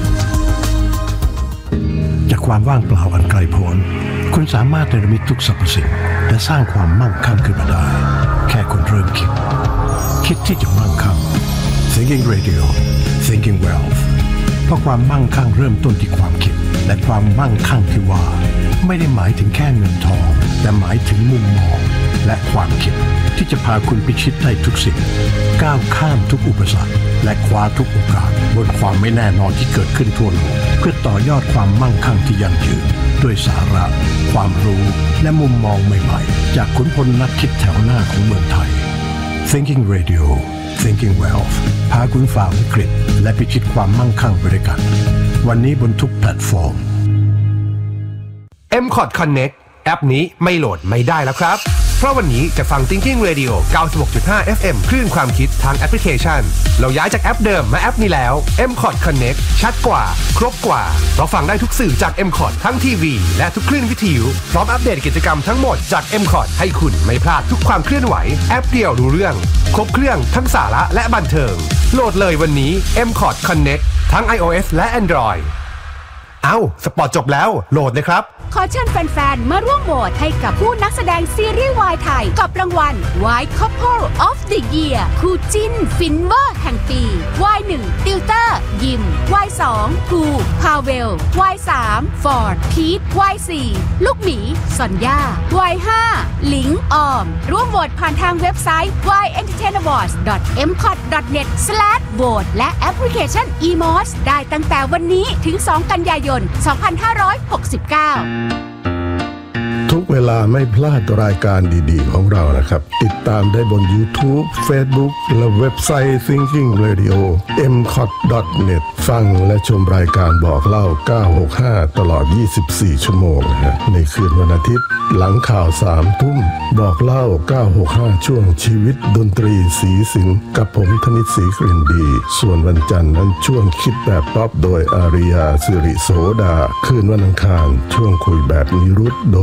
จากความว่างเปล่าอันไกลโพ้นคุณสามารถเนรมิตทุกสรรพสิ่งและสร้างความมั่งคั่งขึ้นมาได้แค่คุณเริ่มคิดคิดที่จะมั่งคั่ง Thinking Radio Thinking Wealth เพราะความมั่งคั่งเริ่มต้นที่ความคิดและความมั่งคั่งที่ว่าไม่ได้หมายถึงแค่เงินทองแต่หมายถึงมุมมองและความคิดที่จะพาคุณพิชิตได้ทุกสิ่งก้าวข้ามทุกอุปสรรคและคว้าทุกโอกาสบนความไม่แน่นอนที่เกิดขึ้นทั่วโลกเพื่อต่อยอดความมั่งคั่งที่ยั่งยืนด้วยสาระความรู้และมุมมองใหม่ๆจากขุนพลนักคิดแถวหน้าของเมืองไทย Thinking Radio Thinking Wealth พาคุณฝ่าวิกฤตและพิชิตความมั่งคั่งไปด้วยกันวันนี้บนทุกแพลตฟอร์มเอ็ม คอร์ด Connect แอปนี้ไม่โหลดไม่ได้แล้วครับเพราะวันนี้จะฟัง Thinking Radio เก้าสิบหกจุดห้า เอฟ เอ็ม คลื่นความคิดทางแอปพลิเคชันเราย้ายจากแอปเดิมมาแอปนี้แล้ว เอ็ม คอร์ด Connect ชัดกว่าครบกว่าเราฟังได้ทุกสื่อจาก เอ็ม คอร์ด ทั้งทีวีและทุกคลื่นวิทยุพร้อมอัปเดตกิจกรรมทั้งหมดจาก เอ็ม คอร์ด ให้คุณไม่พลาดทุกความเคลื่อนไหวแอปเดียวรู้เรื่องครบเครื่องทั้งสาระและบันเทิงโหลดเลยวันนี้ เอ็ม คอร์ด Connect ทั้ง iOS และ Android เอ้าสปอร์ตจบแล้วโหลดเลยครับขอเชิญแฟนๆมาร่วมโหวตให้กับผู้นักแสดงซีรีส์วายไทยกับรางวัล White Couple of the Year คู่จิ้นฟินเวอร์แห่งปี วาย หนึ่ง ติวเตอร์ยิม วาย สอง ภูพาเวล วาย สาม ฟอร์ดพีท วาย สี่ ลูกหมีซอนย่า วาย ห้า หลิงออมร่วมโหวตผ่านทางเว็บไซต์ วาย เอ็นเตอร์เทน อวอร์ดส์ ดอท เอ็ม คอร์ด ดอท เน็ต สแลช โหวต และแอปพลิเคชัน อี มอส ได้ตั้งแต่วันนี้ถึง สอง กันยายน สองพันห้าร้อยหกสิบเก้าทุกเวลาไม่พลาดรายการดีๆของเรานะครับติดตามได้บน YouTube Facebook และเว็บไซต์ Thinking Radio เอ็ม คอร์ด ดอท เน็ต ฟังและชมรายการบอกเล่าเก้าหกห้าตลอดยี่สิบสี่ชั่วโมงนะฮะในคืนวันอาทิตย์หลังข่าวสามทุ่มบอกเล่าเก้าหกห้าช่วงชีวิตดนตรีสีสิงกับผมธนิตศรีกลิ่นดีส่วนวันจันทร์นั้นช่วงคิดแบบป๊อปโดยอาริยาสิริโสดาคืนวันอังคารช่วงคุยแบบนิรุตโดยนิ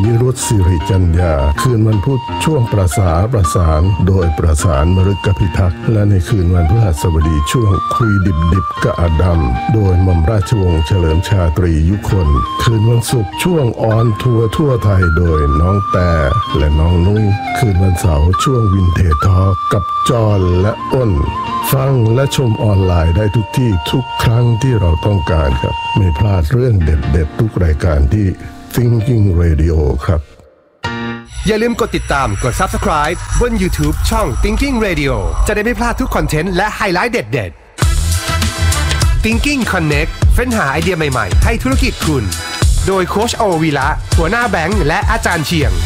วิรุธสิริจัญญาคืนวันพุธช่วงประสาประสานโดยประสานมฤกพิทักษ์และในคืนวันพฤหัสบดีช่วงคุยดิบดิบกะอดัมโดยหม่อมราชวงศ์เฉลิมชาตรียุคนคืนวันศุกร์ช่วงออนทัวร์ทั่วไทยโดยน้องแต่และน้องนุ้ยคืนวันเสาร์ช่วงวินเทจทอล์กกับจอห์นและอ้นฟังและชมออนไลน์ได้ทุกที่ทุกครั้งที่เราต้องการครับไม่พลาดเรื่องเด็ดๆทุกรายการที่ Thinking Radio ครับอย่าลืมกดติดตามกด Subscribe บน YouTube ช่อง Thinking Radio จะได้ไม่พลาดทุกคอนเทนต์และไฮไลท์เด็ดๆ Thinking Connect เฟ้นหาไอเดียใหม่ๆให้ธุรกิจคุณโดยโค้ชโอวีระหัวหน้าแบงค์และอาจารย์เชียง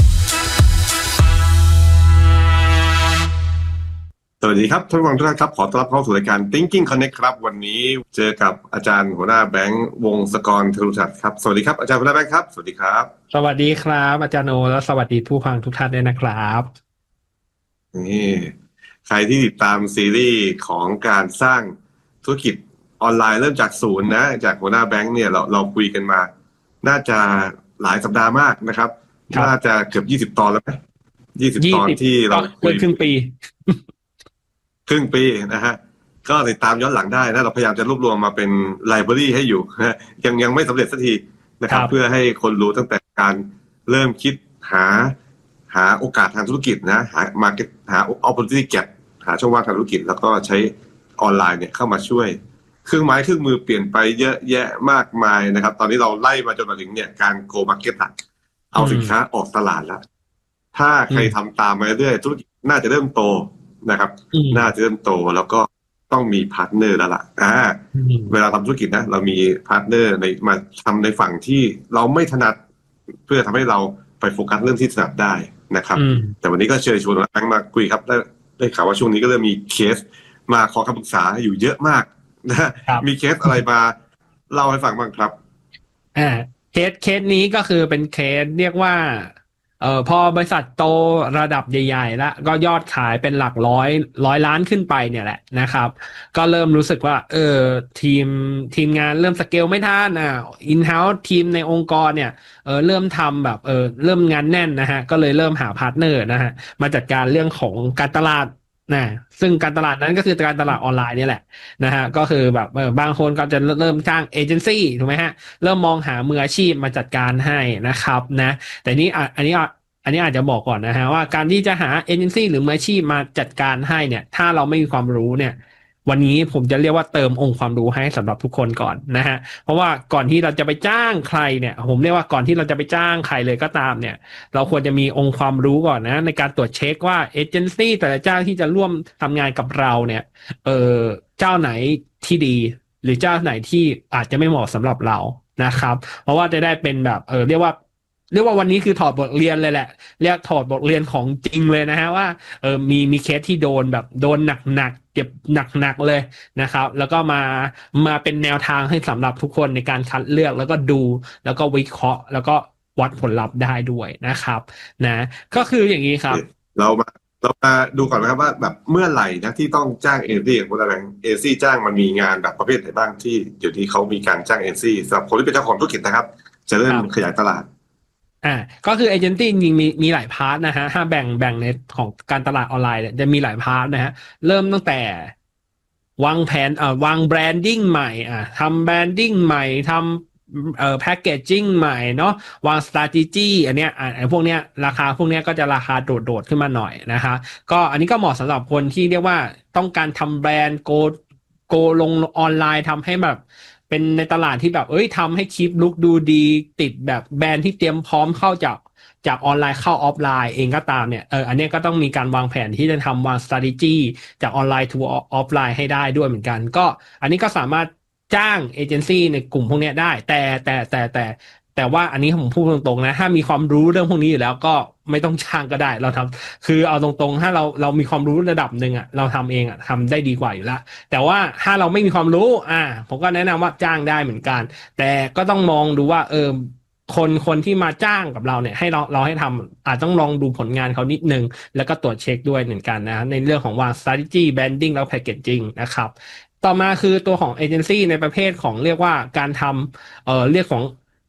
สวัสดีครับท่านผู้ฟังทุกท่านครับขอต้อนรับเข้าสู่รายการ Thinking Connect ครับวันนี้เจอกับอาจารย์หัวหน้าแบงค์วงศกรธรุชัดครับสวัสดีครับอาจารย์หัวหน้าแบงค์ครับสวัสดีครับสวัสดีครับอาจารย์โอและสวัสดีผู้ฟังทุกท่านด้วยนะครับนี่ใครที่ติดตามซีรีส์ของการสร้างธุรกิจออนไลน์เริ่มจากศูนย์นะจากหัวหน้าแบงค์เนี่ยเราเราคุยกันมาน่าจะหลายสัปดาห์มากนะครับน่าจะเกือบยี่สิบตอนแล้วไหมยี่สิบตอนที่เราคุยครึ่งปีครึ่งปีนะฮะก็ติดตามย้อนหลังได้นะเราพยายามจะรวบรวมมาเป็นไลบรารีให้อยู่นะยังยังไม่สำเร็จสักทีนะครับเพื่อให้คนรู้ตั้งแต่การเริ่มคิดหาหาโอกาสทางธุรกิจนะหา market หา opportunity gap หาช่องว่างทางธุรกิจแล้วก็ใช้ออนไลน์เนี่ยเข้ามาช่วยเครื่องไม้เครื่องมือเปลี่ยนไปเยอะแยะมากมายนะครับตอนนี้เราไล่มาจนมาถึงเนี่ยการ go market ละเอาสินค้าออกตลาดแล้วถ้าใครทำตามมาเรื่อยๆธุรกิจน่าจะเริ่มโตนะครับน่าจะเริ่มโตแล้วก็ต้องมีพาร์ทเนอร์แล้วล่ะอ่าเวลาทำธุรกิจนะเรามีพาร์ทเนอร์ในมาทำในฝั่งที่เราไม่ถนัดเพื่อทำให้เราไปโฟกัสเรื่องที่ถนัดได้นะครับแต่วันนี้ก็เชิญชวนแบงค์มาคุยครับได้ได้ข่าวว่าช่วงนี้ก็เริ่มมีเคสมาขอคำปรึกษาอยู่เยอะมากนะมีเคสอะไรมาเล่าให้ฟังบ้างครับอ่าเคสเคสนี้ก็คือเป็นเคสเรียกว่าเอ่อพอบริษัทโตระดับใหญ่ๆแล้วก็ยอดขายเป็นหลักร้อยร้อยล้านขึ้นไปเนี่ยแหละนะครับก็เริ่มรู้สึกว่าเออทีมทีมงานเริ่มสเกลไม่ทันอ่ะอินเฮ้าส์ทีมในองค์กรเนี่ยเออเริ่มทำแบบเออเริ่มงานแน่นนะฮะก็เลยเริ่มหาพาร์ทเนอร์นะฮะมาจัดการเรื่องของการตลาดนะซึ่งการตลาดนั้นก็คือการตลาดออนไลน์นี่แหละนะฮะก็คือแบบเออบางคนก็จะเริ่มจ้างเอเจนซี่ถูกไหมฮะเริ่มมองหามืออาชีพมาจัดการให้นะครับนะแต่นี้อันนี้อันนี้อาจจะบอกก่อนนะฮะว่าการที่จะหาเอเจนซี่หรือมืออาชีพมาจัดการให้เนี่ยถ้าเราไม่มีความรู้เนี่ยวันนี้ผมจะเรียกว่าเติมองค์ความรู้ให้สำหรับทุกคนก่อนนะฮะเพราะว่าก่อนที่เราจะไปจ้างใครเนี่ยผมเรียกว่าก่อนที่เราจะไปจ้างใครเลยก็ตามเนี่ยเราควรจะมีองค์ความรู้ก่อนนะในการตรวจเช็คว่าเอเจนซี่แต่ละเจ้าที่จะร่วมทำงานกับเราเนี่ยเออเจ้าไหนที่ดีหรือเจ้าไหนที่อาจจะไม่เหมาะสำหรับเรานะครับเพราะว่าจะได้เป็นแบบเออเรียกว่าเรียกว่าวันนี้คือถอดบทเรียนเลยแหละเรียกถอดบทเรียนของจริงเลยนะฮะว่าเออมีมีเคสที่โดนแบบโดนหนักๆเจ็บหนักๆเลยนะครับแล้วก็มามาเป็นแนวทางให้สำหรับทุกคนในการคัดเลือกแล้วก็ดูแล้วก็วิเคราะห์แล้วก็วัดผลลัพธ์ได้ด้วยนะครับนะก็คืออย่างนี้ครับเรามาเรามาดูก่อนนะครับว่าแบบเมื่อไหร่นะที่ต้องจ้างเอเจนซี่ของอะไรเอเจนซี่จ้างมันมีงานแบบประเภทไหนบ้างที่เดี๋ยวนี้เขามีการจ้างเอเจนซี่สำหรับคนที่เป็นเจ้าของธุรกิจนะครับจะเริ่มขยายตลาดอ่าก็คือเอเจนซี่จริงๆมีมีหลายพาร์ทนะฮะถ้าแบ่งแบ่งในของการตลาดออนไลน์เนี่ยจะมีหลายพาร์ทนะฮะเริ่มตั้งแต่วางแผนอ่าวางแบรนดิ้งใหม่อ่าทำแบรนดิ้งใหม่ทำเอ่อแพคเกจจิ้งใหม่เนาะวาง strategy อันเนี้ยอ่าไอ้พวกเนี้ยราคาพวกเนี้ยก็จะราคาโดดๆขึ้นมาหน่อยนะคะก็อันนี้ก็เหมาะสำหรับคนที่เรียกว่าต้องการทำแบรนด์โกโกลงออนไลน์ทำให้แบบเป็นในตลาดที่แบบเอ้ยทำให้คลิปลุคดูดีติดแบบแบรนด์ที่เตรียมพร้อมเข้าจากจากออนไลน์เข้าออฟไลน์เองก็ตามเนี่ยเอออันนี้ก็ต้องมีการวางแผนที่จะทำวาง strategy จากออนไลน์ to ออฟไลน์ให้ได้ด้วยเหมือนกันก็อันนี้ก็สามารถจ้างเอเจนซี่ในกลุ่มพวกนี้ได้แต่แต่แต่แต่แต่ว่าอันนี้ผมพูดตรงๆนะถ้ามีความรู้เรื่องพวกนี้อยู่แล้วก็ไม่ต้องจ้างก็ได้เราทำคือเอาตรงๆถ้าเราเรามีความรู้ระดับหนึ่งอ่ะเราทำเองอ่ะทำได้ดีกว่าอยู่แล้วแต่ว่าถ้าเราไม่มีความรู้อ่าผมก็แนะนำว่าจ้างได้เหมือนกันแต่ก็ต้องมองดูว่าเออคนคนที่มาจ้างกับเราเนี่ยให้เราเราให้ทำอาจต้องลองดูผลงานเขานิดนึงแล้วก็ตรวจเช็คด้วยเหมือนกันนะในเรื่องของวาง strategy branding แล้ว packaging นะครับต่อมาคือตัวของเอเจนซี่ในประเภทของเรียกว่าการทำเอ่อเรียกของ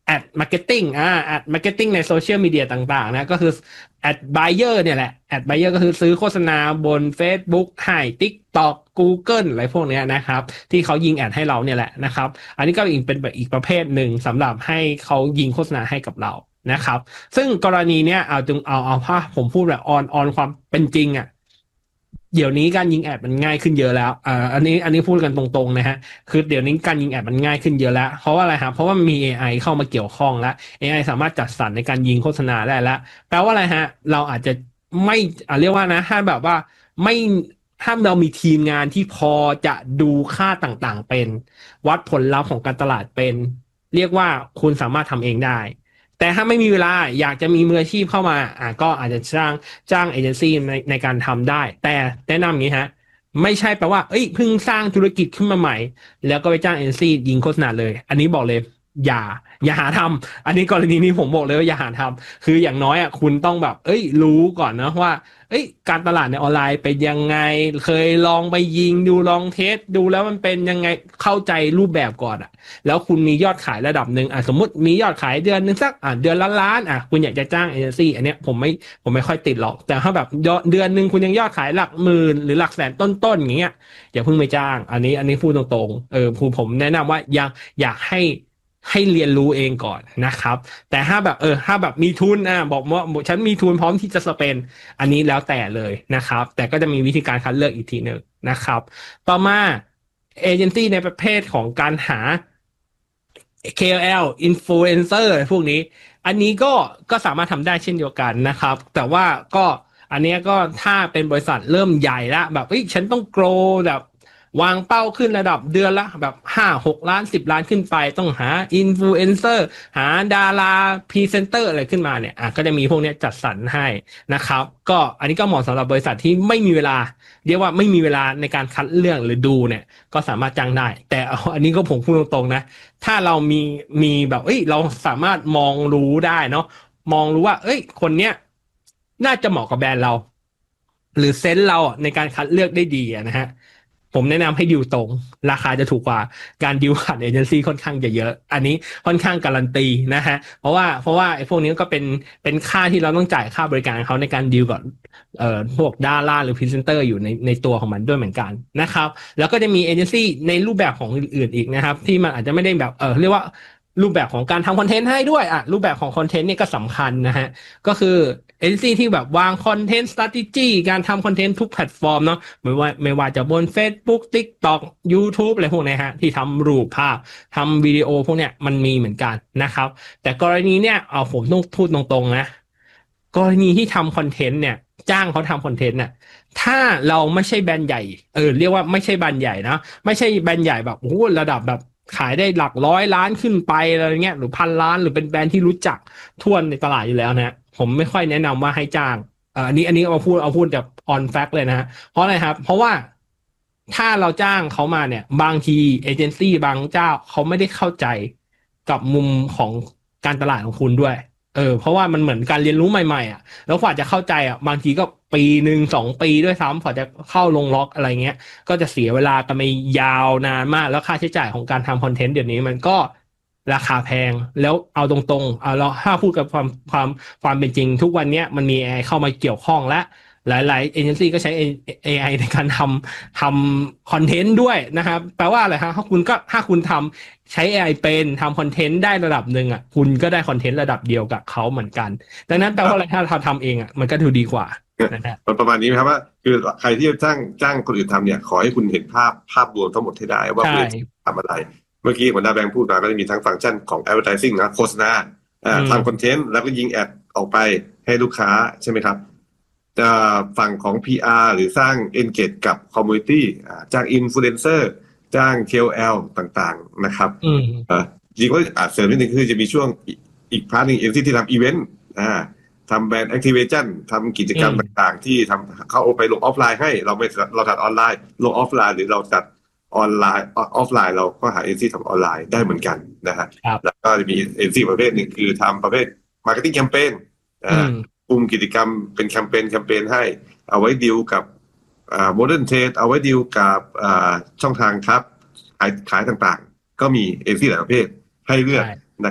แอดมาร์เก็ตติ้งอ่าแอดมาร์เก็ตติ้งในโซเชียลมีเดียต่างๆนะก็คือแอดไบเออร์เนี่ยแหละแอดไบเออร์ก็คือซื้อโฆษณาบน Facebook ให้ TikTok Google อะไรพวกเนี้ยนะครับที่เขายิงแอดให้เราเนี่ยแหละนะครับอันนี้ก็อีกเป็นแบบอีกประเภทหนึ่งสำหรับให้เขายิงโฆษณาให้กับเรานะครับซึ่งกรณีเนี้ยเอาจึงเอาเอาภาพผมพูดแบบออนออนความเป็นจริงอ่ะเดี๋ยวนี้การยิงแอดมันง่ายขึ้นเยอะแล้วอ่าอันนี้อันนี้พูดกันตรงๆนะฮะคือเดี๋ยวนี้การยิงแอดมันง่ายขึ้นเยอะแล้วเพราะว่าอะไรครับเพราะว่ามี เอ ไอ เข้ามาเกี่ยวข้องแล้ว เอ ไอ สามารถจัดสรรในการยิงโฆษณาได้แล้วแปลว่าอะไรฮะเราอาจจะไม่อ่าเรียกว่านะถ้าแบบว่าไม่ถ้าเรามีทีมงานที่พอจะดูค่าต่างๆเป็นวัดผลลัพธ์ของการตลาดเป็นเรียกว่าคุณสามารถทำเองได้แต่ถ้าไม่มีเวลาอยากจะมีมืออาชีพเข้ามาอ่ะก็อาจจะจ้างจ้างเอเจนซี่ในในการทำได้แต่แนะนำอย่างนี้ฮะไม่ใช่แปลว่าเอ้ยเพิ่งสร้างธุรกิจขึ้นมาใหม่แล้วก็ไปจ้างเอเจนซี่ยิงโฆษณาเลยอันนี้บอกเลยอย่าอย่าหาทำอันนี้กรณีนี้ผมบอกเลยว่าอย่าหาทำคืออย่างน้อยอ่ะคุณต้องแบบเอ้ยรู้ก่อนนะว่าเอ้ยการตลาดในออนไลน์เป็นยังไงเคยลองไปยิงดูลองเทสดูแล้วมันเป็นยังไงเข้าใจรูปแบบก่อนอ่ะแล้วคุณมียอดขายระดับหนึ่งอ่ะสมมติมียอดขายเดือนนึงสักอ่ะเดือนละล้านอ่ะคุณอยากจะจ้างเอเจนซี่อันเนี้ยผมไม่ผมไม่ค่อยติดหรอกแต่ถ้าแบบเดือนนึงคุณยังยอดขายหลักหมื่นหรือหลักแสนต้นๆอย่างเงี้ยอย่าเพิ่งไปจ้างอันนี้อันนี้พูดตรงๆเออผมแนะนำว่ายังอยากให้ให้เรียนรู้เองก่อนนะครับแต่ถ้าแบบเออถ้าแบบมีทุนอ่ะบอกว่าฉันมีทุนพร้อมที่จะสเปนอันนี้แล้วแต่เลยนะครับแต่ก็จะมีวิธีการคัดเลือกอีกทีหนึ่งนะครับต่อมาเอเจนซี่ในประเภทของการหา เค โอ แอล Influencer พวกนี้อันนี้ก็ก็สามารถทำได้เช่นเดียวกันนะครับแต่ว่าก็อันนี้ก็ถ้าเป็นบริษัทเริ่มใหญ่แล้วแบบเอ้ยฉันต้องโกรแบบวางเป้าขึ้นระดับเดือนละแบบห้า หกล้านสิบล้านขึ้นไปต้องหาอินฟลูเอนเซอร์หาดาราพรีเซนเตอร์อะไรขึ้นมาเนี่ยอ่ะก็จะมีพวกนี้จัดสรรให้นะครับก็อันนี้ก็เหมาะสำหรับบริษัทที่ไม่มีเวลาเรียกว่าไม่มีเวลาในการคัดเลือกหรือดูเนี่ยก็สามารถจ้างได้แต่อันนี้ก็ผมพูดตรงๆนะถ้าเรามีมีแบบเอ้ยเราสามารถมองรู้ได้เนาะมองรู้ว่าเอ้ยคนเนี้ยน่าจะเหมาะกับแบรนด์เราหรือเซนส์เราในการคัดเลือกได้ดีนะฮะผมแนะนำให้ดิวตรงราคาจะถูกกว่าการดิวผ่านเอเจนซี่ค่อนข้างจะเยอะอันนี้ค่อนข้างการันตีนะฮะเพราะว่าเพราะว่าไอ้พวกนี้ก็เป็นเป็นค่าที่เราต้องจ่ายค่าบริการเขาในการดิวกับเอ่อพวกดาราหรือพรีเซนเตอร์อยู่ในในตัวของมันด้วยเหมือนกันนะครับแล้วก็จะมีเอเจนซี่ในรูปแบบของอื่นๆอีกนะครับที่มันอาจจะไม่ได้แบบเออเรียกว่ารูปแบบของการทำคอนเทนต์ให้ด้วยอ่ะรูปแบบของคอนเทนต์เนี่ยก็สำคัญนะฮะก็คือเอเจนซี่ที่แบบวางคอนเทนต์ strategy การทำคอนเทนต์ทุกแพลตฟอร์มเนาะไม่ว่าไม่ว่าจะบน Facebook TikTok YouTube อะไรพวกนี้ฮะที่ทำรูปภาพทำวิดีโอพวกเนี้ยมันมีเหมือนกันนะครับแต่กรณีเนี้ยเอาผมต้องพูดตรงๆนะกรณีที่ทำคอนเทนต์เนี่ยจ้างเขาทำคอนเทนต์เนี่ยถ้าเราไม่ใช่แบรนด์ใหญ่เออเรียกว่าไม่ใช่แบรนด์ใหญ่นะไม่ใช่แบรนด์ใหญ่แบบโอ้ระดับแบบขายได้หลักร้อยล้านขึ้นไปอะไรเงี้ยหรือพันล้านหรือเป็นแบรนด์ที่รู้จักทั่วในตลาดอยู่แล้วนะผมไม่ค่อยแนะนำว่าให้จ้างเอ่ออันนี้อันนี้เอาพูดเอาพูดแบบ on fact เลยนะฮะเพราะอะไรครับเพราะว่าถ้าเราจ้างเขามาเนี่ยบางทีเอเจนซี่บางเจ้าเขาไม่ได้เข้าใจกับมุมของการตลาดของคุณด้วยเออเพราะว่ามันเหมือนการเรียนรู้ใหม่ๆอ่ะแล้วกว่าจะเข้าใจอ่ะบางทีก็ปีหนึ่งสองปีด้วยซ้ำกว่าจะเข้าลงล็อกอะไรเงี้ยก็จะเสียเวลากันไปยาวนานมากแล้วค่าใช้จ่ายของการทำคอนเทนต์เดี๋ยวนี้มันก็ราคาแพงแล้วเอาตรงๆเอาเราถ้าพูดกับความความความเป็นจริงทุกวันนี้มันมี เอ ไอ เข้ามาเกี่ยวข้องและหลายๆเอเจนซี่ก็ใช้ เอ ไอ ในการทำทำคอนเทนต์ด้วยนะครับแปลว่าอะไรฮะถ้าคุณก็ถ้าคุณทำใช้ เอ ไอ เป็นทำคอนเทนต์ได้ระดับหนึ่งอ่ะคุณก็ได้คอนเทนต์ระดับเดียวกับเขาเหมือนกันดังนั้นแปลว่าอะไรถ้าเราทำเองอ่ะมันก็ดูดีกว่าประมาณนี้ครับว่าคือใครที่จ้างจ้างคนอื่นทำเนี่ยขอให้คุณเห็นภาพภาพรวมทั้งหมดให้ได้ว่าคุณทำอะไรเมื่อกี้หัวหน้าแบงค์พูดมาก็จะมีทั้งฟังก์ชันของ advertising นะโฆษณาทำคอนเทนต์แล้วก็ยิงแอดออกไปให้ลูกค้าใช่ไหมครับจะฝั่งของ พี อาร์ หรือสร้าง engage กับ community จ้าง influencer จ้าง เค โอ แอล ต่างๆนะครับจริงๆก็อาจเสริมนิดนึงคือจะมีช่วงอีกพาร์ทนึงเอ็นที่ทำอีเวนต์ทำแบรนด์ activation ทำกิจกรรมต่างๆที่ทำเขาเอาไปลงออฟไลน์ให้เราไม่เราจัดออนไลน์ลงออฟไลน์หรือเราจัดออนไลน์ออฟไลน์เราก็หาเอเจนซี่ทำออนไลน์ได้เหมือนกันนะฮะแล้วก็จะมีเอเจนซี่ประเภทหนึ่งคือทำประเภท marketing campaign กลุ่มกิจกรรมเป็นแคมเปญแคมเปญให้เอาไว้ดีลกับโมเดิร์นเทรดเอาไว้ดีลกับช่องทางครับขายขายต่างๆก็มีเอเจนซี่หลายประเภทให้เลือกนะครับ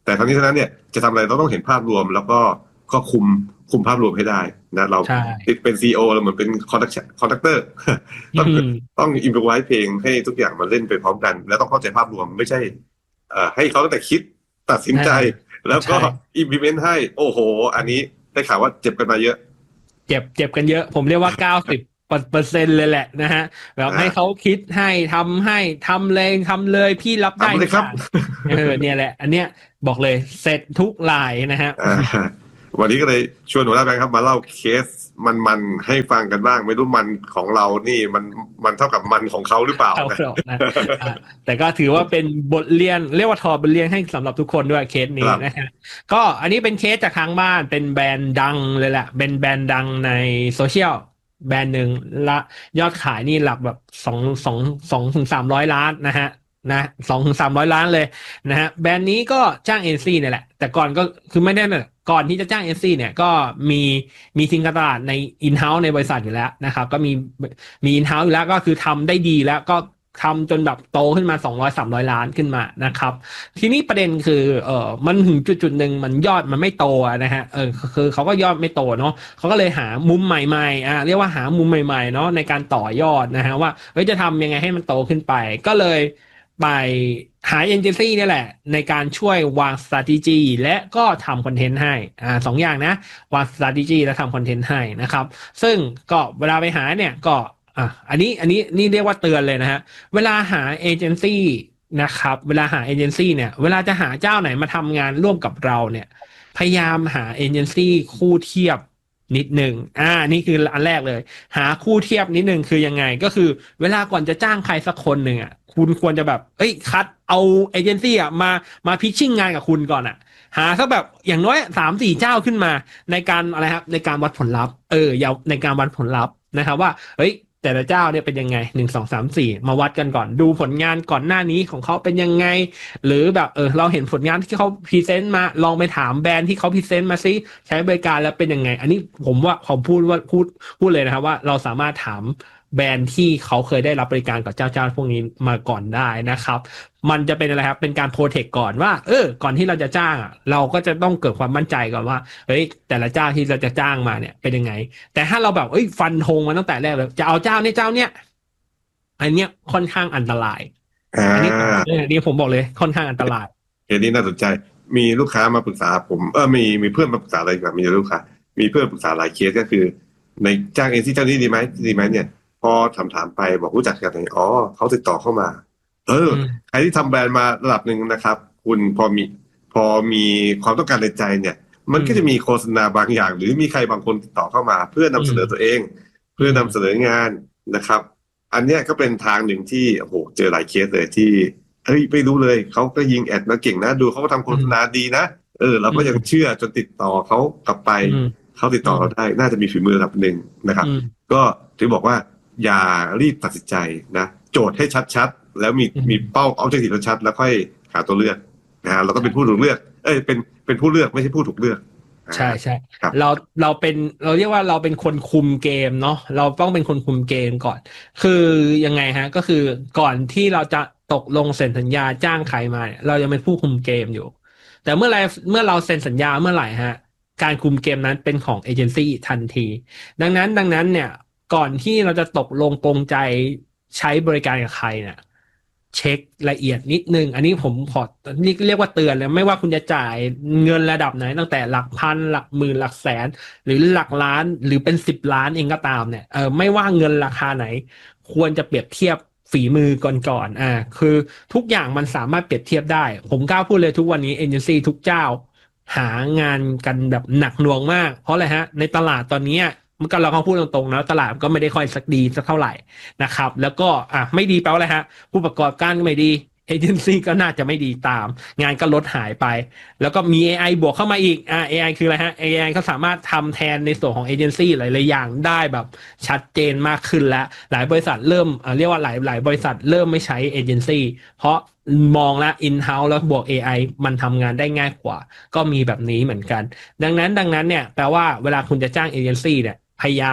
แต่ทั้งนี้ทั้งนั้นเนี่ยจะทำอะไรเราต้องเห็นภาพรวมแล้วก็ก็คุมคุมภาพรวมให้ได้นะเราเป็น ซี อี โอ เราเหมือนเป็นคอนดักคอนดักเตอร์ต้องต้องอิมพอไว้เพลงให้ทุกอย่างมันเล่นไปพร้อมกันแล้วต้องเข้าใจภาพรวมไม่ใช่เอ่อให้เขาตั้งแต่คิดตัดสินใจแล้วก็ implement ให้โอ้โหอันนี้ได้ข่าวว่าเจ็บกันมาเยอะเจ็บเจ็บกันเยอะผมเรียกว่าเก้าสิบเปอร์เซ็นต์เลยแหละนะฮะแบบให้เขาคิดให้ทำให้ทำเลยทำเลยพี่รับได้ครับเออเนี่ยแหละอันเนี้ยบอกเลยเสร็จทุกรายนะฮะวันนี้ก็เลยชวนหัวหน้าแบงค์ครับมาเล่าเคสมันๆให้ฟังกันบ้างไม่รู้มันของเรานี่มันมันเท่ากับมันของเขาหรือเปล่านะแต่ก็ถือว่าเป็นบทเรียนเรียกว่าถอดบทเรียนให้สำหรับทุกคนด้วยเคสนี้นะฮะก็อันนี้เป็นเคสจากทางบ้านเป็นแบรนด์ดังเลยแหละเป็นแบรนด์ดังในโซเชียลแบรนด์หนึ่งละยอดขายนี่หลักแบบสองสองสองถึงสามร้อยล้านนะฮะนะสองถึงสามร้อยล้านเลยนะฮะแบรนด์นี้ก็จ้างเอ็นซีเนี่ยแหละแต่ก่อนก็คือไม่ได้เนี่ยก่อนที่จะจ้างเอ็นซีเนี่ยก็มีมีทีมการตลาดในอินเฮ้าส์ในบริษัทอยู่แล้วนะครับก็มีมีอินเฮ้าส์อยู่แล้วก็คือทำได้ดีแล้วก็ทำจนแบบโตขึ้นมาสองร้อย สามร้อยล้านขึ้นมานะครับทีนี้ประเด็นคือเออมันถึงจุดๆนึงมันยอดมันไม่โตนะฮะเออคือเขาก็ยอดไม่โตเนาะเขาก็เลยหามุมใหม่ๆอ่ะเรียกว่าหามุมใหม่ๆเนาะในการต่อยอดนะฮะว่าเฮ้ยจะทำยังไงให้มันโตขึ้นไปก็เลยไปหาเอเจนซี่นี่แหละในการช่วยวาง strategy และก็ทำคอนเทนต์ให้อ่าสองอย่างนะวาง strategy และทำคอนเทนต์ให้นะครับซึ่งก็เวลาไปหาเนี่ยก็อ่ะอันนี้อันนี้นี่เรียกว่าเตือนเลยนะฮะเวลาหาเอเจนซี่นะครับเวลาหาเอเจนซี่เนี่ยเวลาจะหาเจ้าไหนมาทำงานร่วมกับเราเนี่ยพยายามหาเอเจนซี่คู่เทียบนิดหนึ่งอ่านี่คืออันแรกเลยหาคู่เทียบนิดหนึ่งคือยังไงก็คือเวลาก่อนจะจ้างใครสักคนหนึ่งอ่ะคุณควรจะแบบเอ้ยคัดเอาเอเจนซี่อ่ะมามาพิชชิ่งงานกับคุณก่อนอ่ะหาสักแบบอย่างน้อยสามสี่เจ้าขึ้นมาในการอะไรครับในการวัดผลลัพธ์เอออย่าในการวัดผลลัพธ์นะครับว่าเฮ้ยแต่ละเจ้าเนี่ยเป็นยังไงหนึ่ง สอง สาม สี่มาวัดกันก่อนดูผลงานก่อนหน้านี้ของเขาเป็นยังไงหรือแบบเออเราเห็นผลงานที่เขาพรีเซนต์มาลองไปถามแบรนด์ที่เขาพรีเซนต์มาซิใช้บริการแล้วเป็นยังไงอันนี้ผมว่าผมพูดว่าพูดพูดเลยนะครับว่าเราสามารถถามแบรนด์ที่เขาเคยได้รับบริการกับเจ้าเจ้าพวกนี้มาก่อนได้นะครับมันจะเป็นอะไรครับเป็นการโปรเทคก่อนว่าเออก่อนที่เราจะจ้างอ่ะเราก็จะต้องเกิดความมั่นใจก่อนว่าเฮ้ยแต่ละเจ้าที่เราจะจ้างมาเนี่ยเป็นยังไงแต่ถ้าเราแบบเอ้ยฟันธงมาตั้งแต่แรกเลยจะเอาเจ้านี้เจ้าเนี้ยอันเนี้ยค่อนข้างอันตรายอันนี้อันนี้ผมบอกเลยค่อนข้างอันตรายเคสนี้น่าสนใจมีลูกค้ามาปรึกษาผมเออมีมีเพื่อนมาปรึกษาอะไรแบบมีลูกค้ามีเพื่อนปรึกษาหลายเคสก็คือในจ้างเอ็นซีเจ้านี้ดีไหมดีไหมเนี่ยพอถามถามไปบอกรู้จักกันไหนอ๋อเขาติดต่อเข้ามาเออใครที่ทำแบรนด์มาระดับหนึ่งนะครับคุณพอมีพอมีความต้องการในใจเนี่ยมันก็จะมีโฆษณาบางอย่างหรือมีใครบางคนติดต่อเข้ามาเพื่อนำเสนอตัวเองเพื่อนำเสนองานนะครับอันเนี้ยก็เป็นทางหนึ่งที่โอ้โหเจอหลายเคสเลยที่เฮ้ยไม่รู้เลยเขาก็ยิงแอดมาเก่งนะดูเขาก็ทำโฆษณาดีนะเออเราก็ยังเชื่อจนติดต่อเขากลับไปเขาติดต่อเราได้น่าจะมีฝีมือระดับหนึ่งนะครับก็ถือบอกว่าอย่ารีบตัดสินใจนะโจทย์ให้ชัดๆแล้วมีมีเป้าเอาใจติดชัดแล้วค่อยหาตัวเลือกนะฮะเราก็เป็นผู้ถูกเลือกเอ้ยเป็นเป็นผู้เลือกไม่ใช่ผู้ถูกเลือกใช่ใช่เราเราเป็นเราเรียกว่าเราเป็นคนคุมเกมเนาะเราต้องเป็นคนคุมเกมก่อนคือยังไงฮะก็คือก่อนที่เราจะตกลงเซ็นสัญญาจ้างใครมาเรายังเป็นผู้คุมเกมอยู่แต่เมื่อไรเมื่อเราเซ็นสัญญาเมื่อไหร่ฮะการคุมเกมนั้นเป็นของเอเจนซี่ทันทีดังนั้นดังนั้นเนี่ยก่อนที่เราจะตกลงปรงใจใช้บริการกับใครเนี่ยเช็คละเอียดนิดนึงอันนี้ผมขอนี่เรียกว่าเตือนเลยไม่ว่าคุณจะจ่ายเงินระดับไหนตั้งแต่หลักพันหลักหมื่นหลักแสนหรือหลักล้านหรือเป็นสิบล้านเองก็ตามเนี่ยเออไม่ว่าเงินราคาไหนควรจะเปรียบเทียบฝีมือก่อนๆอ่าคือทุกอย่างมันสามารถเปรียบเทียบได้ผมกล้าพูดเลยทุกวันนี้เอเจนซี่ทุกเจ้าหางานกันแบบหนักหน่วงมากเพราะอะไรฮะในตลาดตอนนี้มันก็เราเขาพูดตรงๆนะตลาดก็ไม่ได้ค่อยสักดีสักเท่าไหร่นะครับแล้วก็อ่ะไม่ดีแปลว่าอะไรฮะผู้ประกอบการก็ไม่ดีเอเจนซี่ก็น่าจะไม่ดีตามงานก็ลดหายไปแล้วก็มี เอ ไอ บวกเข้ามาอีกอ่ะ เอ ไอ คืออะไรฮะ เอ ไอ ก็สามารถทำแทนในส่วนของเอเจนซี่หลายๆอย่างได้แบบชัดเจนมากขึ้นแล้วหลายบริษัทเริ่มเรียกว่าหลายหลายบริษัทเริ่มไม่ใช้เอเจนซี่เพราะมองแล้ว in-house แล้วบวก เอ ไอ มันทำงานได้ง่ายกว่าก็มีแบบนี้เหมือนกันดังนั้นดังนั้นเนี่ยแปลว่าเวลาคุณจะจ้างเอเจนซี่เนี่ยพยายาม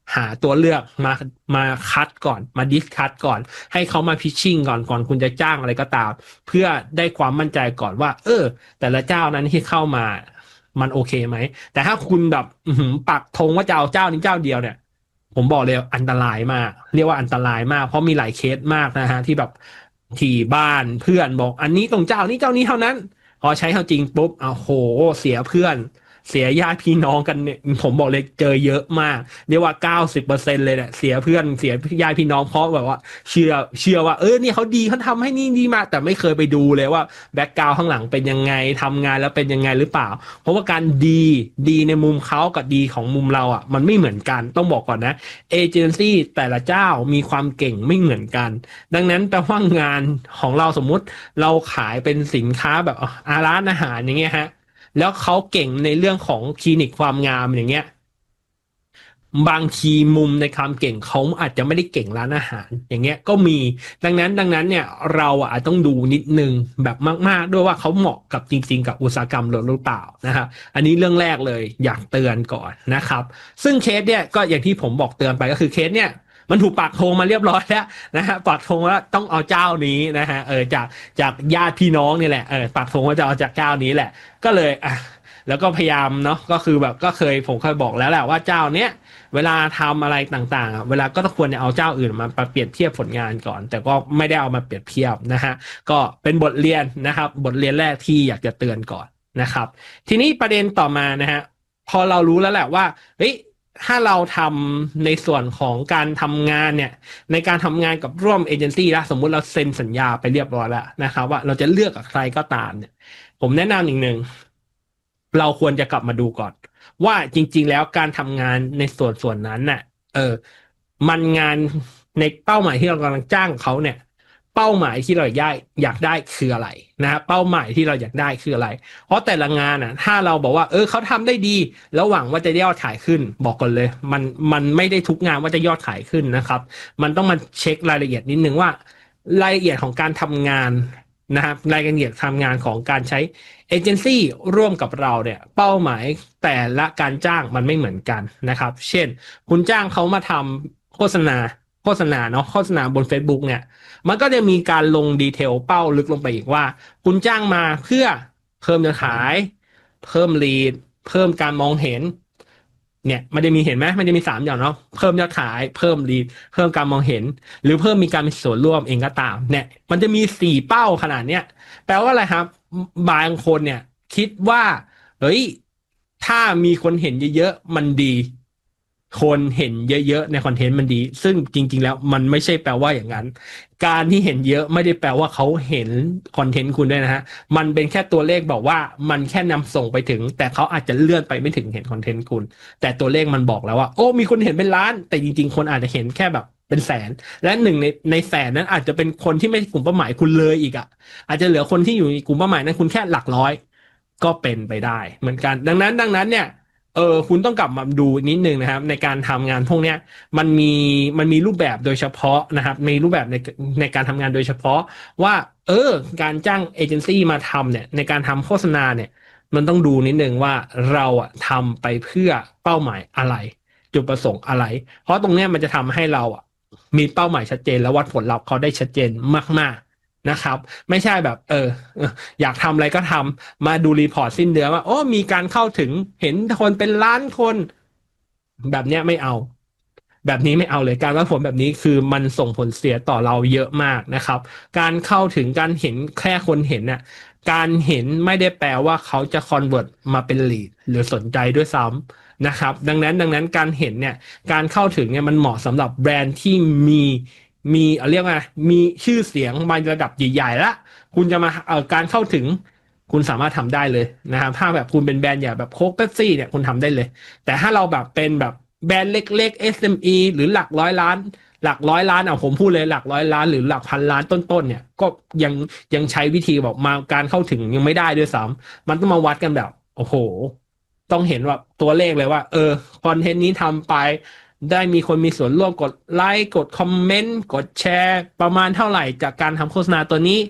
หาตัวเลือกมามาคัดก่อนมาดิสคัดก่อนให้เขามาพิชชิ่งก่อนก่อนคุณจะจ้างอะไรก็ตามเพื่อได้ความมั่นใจก่อนว่าเออแต่ละเจ้านั้นที่เข้ามามันโอเคไหมแต่ถ้าคุณแบบปักธงว่าจะเอาเจ้านี้เจ้าเดียวเนี่ยผมบอกเลยอันตรายมากเรียกว่าอันตรายมากเพราะมีหลายเคสมากนะฮะที่แบบที่บ้านเพื่อนบอกอันนี้ตรงเจ้านี้เจ้านี้เท่านั้นพอใช้เข้าจริงปุ๊บอ้าวโหเสียเพื่อนเสียญาติพี่น้องกันเนี่ยผมบอกเลยเจอเยอะมากเรียกว่า เก้าสิบเปอร์เซ็นต์ เลยเนี่ยเสียเพื่อนเสียญาติพี่น้องเพราะแบบว่าเชื่อเชื่อว่าเออเนี่ยเขาดีเขาทำให้นี่ดีมากแต่ไม่เคยไปดูเลยว่าแบ็คกราวด์ข้างหลังเป็นยังไงทำงานแล้วเป็นยังไงหรือเปล่าเพราะว่าการดีดีในมุมเขากับดีของมุมเราอ่ะมันไม่เหมือนกันต้องบอกก่อนนะเอเจนซี่แต่ละเจ้ามีความเก่งไม่เหมือนกันดังนั้นแปลว่างานของเราสมมุติเราขายเป็นสินค้าแบบอาร้านอาหารอย่างเงี้ยฮะแล้วเขาเก่งในเรื่องของคลินิกความงามอย่างเงี้ยบางทีมุมในความเก่งเขาอาจจะไม่ได้เก่งร้านอาหารอย่างเงี้ยก็มีดังนั้นดังนั้นเนี่ยเราอ่ะต้องดูนิดนึงแบบมากๆด้วยว่าเขาเหมาะกับจริงๆกับอุตสาหกรรมหรือเปล่านะครับอันนี้เรื่องแรกเลยอยากเตือนก่อนนะครับซึ่งเคสเนี่ยก็อย่างที่ผมบอกเตือนไปก็คือเคสเนี่ยมันถูกปักธงมาเรียบร้อยแล้วนะฮะปักธงว่าต้องเอาเจ้านี้นะฮะเออจากจากญาติพี่น้องนี่แหละเออปักธงว่าจะเอาจากเจ้านี้แหละก็เลยอ่ะแล้วก็พยายามเนาะก็คือแบบก็เคยผมเคยบอกแล้วแหละว่าเจ้าเนี้ยเวลาทำอะไรต่างๆเวลาก็ต้องควรจะเอาเจ้าอื่นมาเปรียบเทียบผลงานก่อนแต่ก็ไม่ได้เอามาเปรียบเทียบนะฮะก็เป็นบทเรียนนะครับบทเรียนแรกที่อยากจะเตือนก่อนนะครับทีนี้ประเด็นต่อมานะฮะพอเรารู้แล้วแหละว่าเฮ้ยถ้าเราทำในส่วนของการทำงานเนี่ยในการทำงานกับร่วมเอเจนซี่แล้วสมมุติเราเซ็นสัญญาไปเรียบร้อยแล้วนะครับว่าเราจะเลือกกับใครก็ตามเนี่ยผมแนะนำอย่างหนึ่งเราควรจะกลับมาดูก่อนว่าจริงๆแล้วการทำงานในส่วนส่วนนั้นน่ะเออมันงานในเป้าหมายที่เรากำลังจ้างเขาเนี่ยเป้าหมายที่เราอยากได้อยากได้คืออะไรนะฮะเป้าหมายที่เราอยากได้คืออะไรเพราะแต่ละงานอ่ะถ้าเราบอกว่าเออเขาทำได้ดีแล้วหวังว่าจะยอดขายขึ้นบอกก่อนเลยมันมันไม่ได้ทุกงานว่าจะยอดขายขึ้นนะครับมันต้องมาเช็ครายละเอียดนิดนึงว่ารายละเอียดของการทำงานนะครับรายละเอียดทำงานของการใช้เอเจนซี่ร่วมกับเราเนี่ยเป้าหมายแต่ละการจ้างมันไม่เหมือนกันนะครับเช่นคุณจ้างเขามาทำโฆษณาโฆษณาเนาะโฆษณาบน Facebook เนี่ยมันก็จะมีการลงดีเทลเป้าลึกลงไปอีกว่าคุณจ้างมาเพื่อเพิ่มยอดขายเพิ่มลีดเพิ่มการมองเห็นเนี่ยมันจะมีเห็นไหมมันจะมีสามอย่างเนาะเพิ่มยอดขายเพิ่มลีดเพิ่มการมองเห็นหรือเพิ่มมีการมีส่วนร่วมเองก็ตามเนี่ยมันจะมีสี่เป้าขนาดเนี้ยแปลว่าอะไรครับบางคนเนี่ยคิดว่าเฮ้ยถ้ามีคนเห็นเยอะๆมันดีคนเห็นเยอะๆในคอนเทนต์มันดีซึ่งจริงๆแล้วมันไม่ใช่แปลว่าอย่างนั้นการที่เห็นเยอะไม่ได้แปลว่าเขาเห็นคอนเทนต์คุณด้วยนะฮะมันเป็นแค่ตัวเลขบอกว่ามันแค่นำส่งไปถึงแต่เขาอาจจะเลื่อนไปไม่ถึงเห็นคอนเทนต์คุณแต่ตัวเลขมันบอกแล้วว่าโอ้มีคนเห็นเป็นล้านแต่จริงๆคนอาจจะเห็นแค่แบบเป็นแสนและหนึ่งในในแสนนั้นอาจจะเป็นคนที่ไม่ใช่กลุ่มเป้าหมายคุณเลยอีกอ่ะอาจจะเหลือคนที่อยู่ในกลุ่มเป้าหมายนั้นคุณแค่หลักร้อยก็เป็นไปได้เหมือนกันดังนั้นดังนั้นเนี่ยเออคุณต้องกลับมาดูนิดนึงนะครับในการทำงานพวกเนี้ยมันมีมันมีรูปแบบโดยเฉพาะนะครับมีรูปแบบในในการทำงานโดยเฉพาะว่าเออการจ้างเอเจนซี่มาทำเนี่ยในการทำโฆษณาเนี่ยมันต้องดูนิดนึงว่าเราอะทำไปเพื่อเป้าหมายอะไรจุดประสงค์อะไรเพราะตรงเนี้ยมันจะทำให้เราอะมีเป้าหมายชัดเจนและวัดผลลัพธ์เขาได้ชัดเจนมากๆนะครับไม่ใช่แบบเอออยากทำอะไรก็ทำมาดูรีพอร์ตสิ้นเดือนว่าโอ้มีการเข้าถึงเห็นคนเป็นล้านคนแบบเนี้ยไม่เอาแบบนี้ไม่เอาเลยการวัดผลแบบนี้คือมันส่งผลเสียต่อเราเยอะมากนะครับการเข้าถึงการเห็นแค่คนเห็นน่ะการเห็นไม่ได้แปลว่าเขาจะคอนเวิร์ตมาเป็นลีดหรือสนใจด้วยซ้ำนะครับดังนั้นดังนั้นการเห็นเนี่ยการเข้าถึงเนี่ยมันเหมาะสำหรับแบรนด์ที่มีมีเรียกว่ามีชื่อเสียงมาระดับใหญ่ๆแล้วคุณจะมาเอ่อการเข้าถึงคุณสามารถทำได้เลยนะครับถ้าแบบคุณเป็นแบรนด์ใหญ่แบบโค้กเป๊ปซี่เนี่ยคุณทำได้เลยแต่ถ้าเราแบบเป็นแบบแบรนด์เล็กๆ เอส เอ็ม อี หรือหลักร้อยล้านหลักร้อยล้านเอาผมพูดเลยหลักร้อยล้านหรือหลักพันล้านต้นๆเนี่ยก็ยังยังใช้วิธีบอกมาการเข้าถึงยังไม่ได้ด้วยซ้ำมันต้องมาวัดกันแบบโอ้โหต้องเห็นว่าตัวเลขเลยว่าเออคอนเทนต์นี้ทำไปได้มีคนมีส่วนร่วมกดไลค์กดคอมเมนต์กดแชร์ประมาณเท่าไหร่จากการทำโฆษณาตัวนี้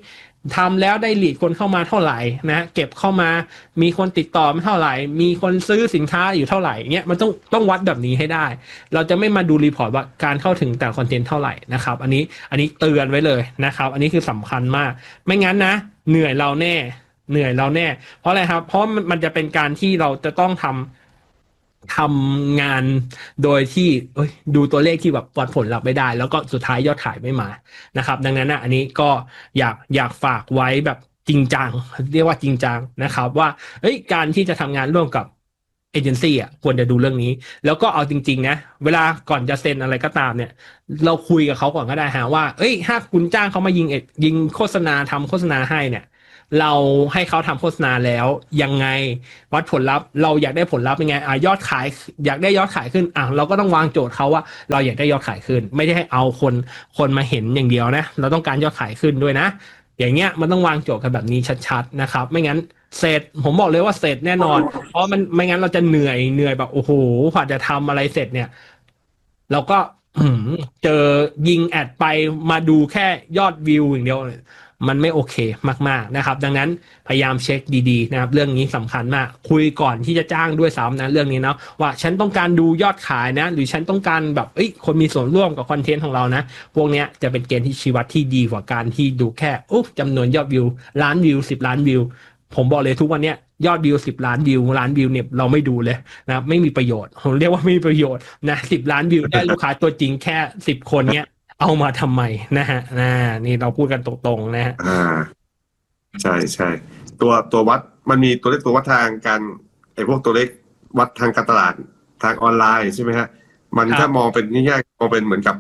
ทำแล้วได้ลีดคนเข้ามาเท่าไหร่นะเก็บเข้ามามีคนติดต่อไม่เท่าไหร่มีคนซื้อสินค้าอยู่เท่าไหร่เงี้ยมันต้องต้องวัดแบบนี้ให้ได้เราจะไม่มาดูรีพอร์ตว่าการเข้าถึงแต่คอนเทนต์เท่าไหร่นะครับอันนี้อันนี้เตือนไว้เลยนะครับอันนี้คือสำคัญมากไม่งั้นนะเหนื่อยเราแน่เหนื่อยเราแน่เพราะอะไรครับเพราะมันมันจะเป็นการที่เราจะต้องทำทำงานโดยที่ดูตัวเลขที่แบบวัดผลลัพธ์ไม่ได้แล้วก็สุดท้ายยอดขายไม่มานะครับดังนั้นนะอันนี้ก็อยากอยากฝากไว้แบบจริงจังเรียกว่าจริงจังนะครับว่าเฮ้ยการที่จะทำงานร่วมกับเอเจนซี่อ่ะควรจะดูเรื่องนี้แล้วก็เอาจริงๆนะเวลาก่อนจะเซ็นอะไรก็ตามเนี่ยเราคุยกับเขาก่อนก็ได้ฮะว่าเอ้ยถ้าคุณจ้างเขามายิงเอ็ดยิงโฆษณาทำโฆษณาให้เนี่ยเราให้เขาทำโฆษณาแล้วยังไงวัดผลลัพธ์เราอยากได้ผลลัพธ์ยังไงอ่ะยอดขายอยากได้ยอดขายขึ้นอ่ะเราก็ต้องวางโจทย์เขาว่าเราอยากได้ยอดขายขึ้นไม่ได้ให้เอาคนคนมาเห็นอย่างเดียวนะเราต้องการยอดขายขึ้นด้วยนะอย่างเงี้ยมันต้องวางโจทย์กันแบบนี้ชัดๆนะครับไม่งั้นเสร็จผมบอกเลยว่าเสร็จแน่นอนเพราะมันไม่งั้นเราจะเหนื่อยเหนื่อยแบบโอ้โหกว่าจะทำอะไรเสร็จเนี่ยเราก็เจอยิงแอดไปมาดูแค่ยอดวิวอย่างเดียวมันไม่โอเคมากๆนะครับดังนั้นพยายามเช็คดีๆนะครับเรื่องนี้สำคัญมากคุยก่อนที่จะจ้างด้วยซ้ำนะเรื่องนี้นะว่าฉันต้องการดูยอดขายนะหรือฉันต้องการแบบเอ้ยคนมีส่วนร่วมกับคอนเทนต์ของเรานะพวกเนี้ยจะเป็นเกณฑ์ที่ชี้วัดที่ดีกว่าการที่ดูแค่อุ๊บจำนวนยอดวิวล้านวิวสิบล้านวิวผมบอกเลยทุกวันเนี้ยยอดวิวสิบล้านวิวล้านวิวเนี่ยเราไม่ดูเลยนะไม่มีประโยชน์ผมเรียกว่าไม่มีประโยชน์นะสิบล้านวิวได้ลูกค้าตัวจริงแค่สิบคนเนี้ยเอามาทำไมนะฮะนะนี่เราพูดกันตรงๆนะฮะอ่าใช่ใช่ตัวตัววัดมันมีตัวเลขตัววัดทางการไอ้พวกตัวเลขวัดทางการตลาดทางออนไลน์ใช่ไหมฮะมันถ้ามองเป็นง่ายๆมองเป็นเหมือนกับ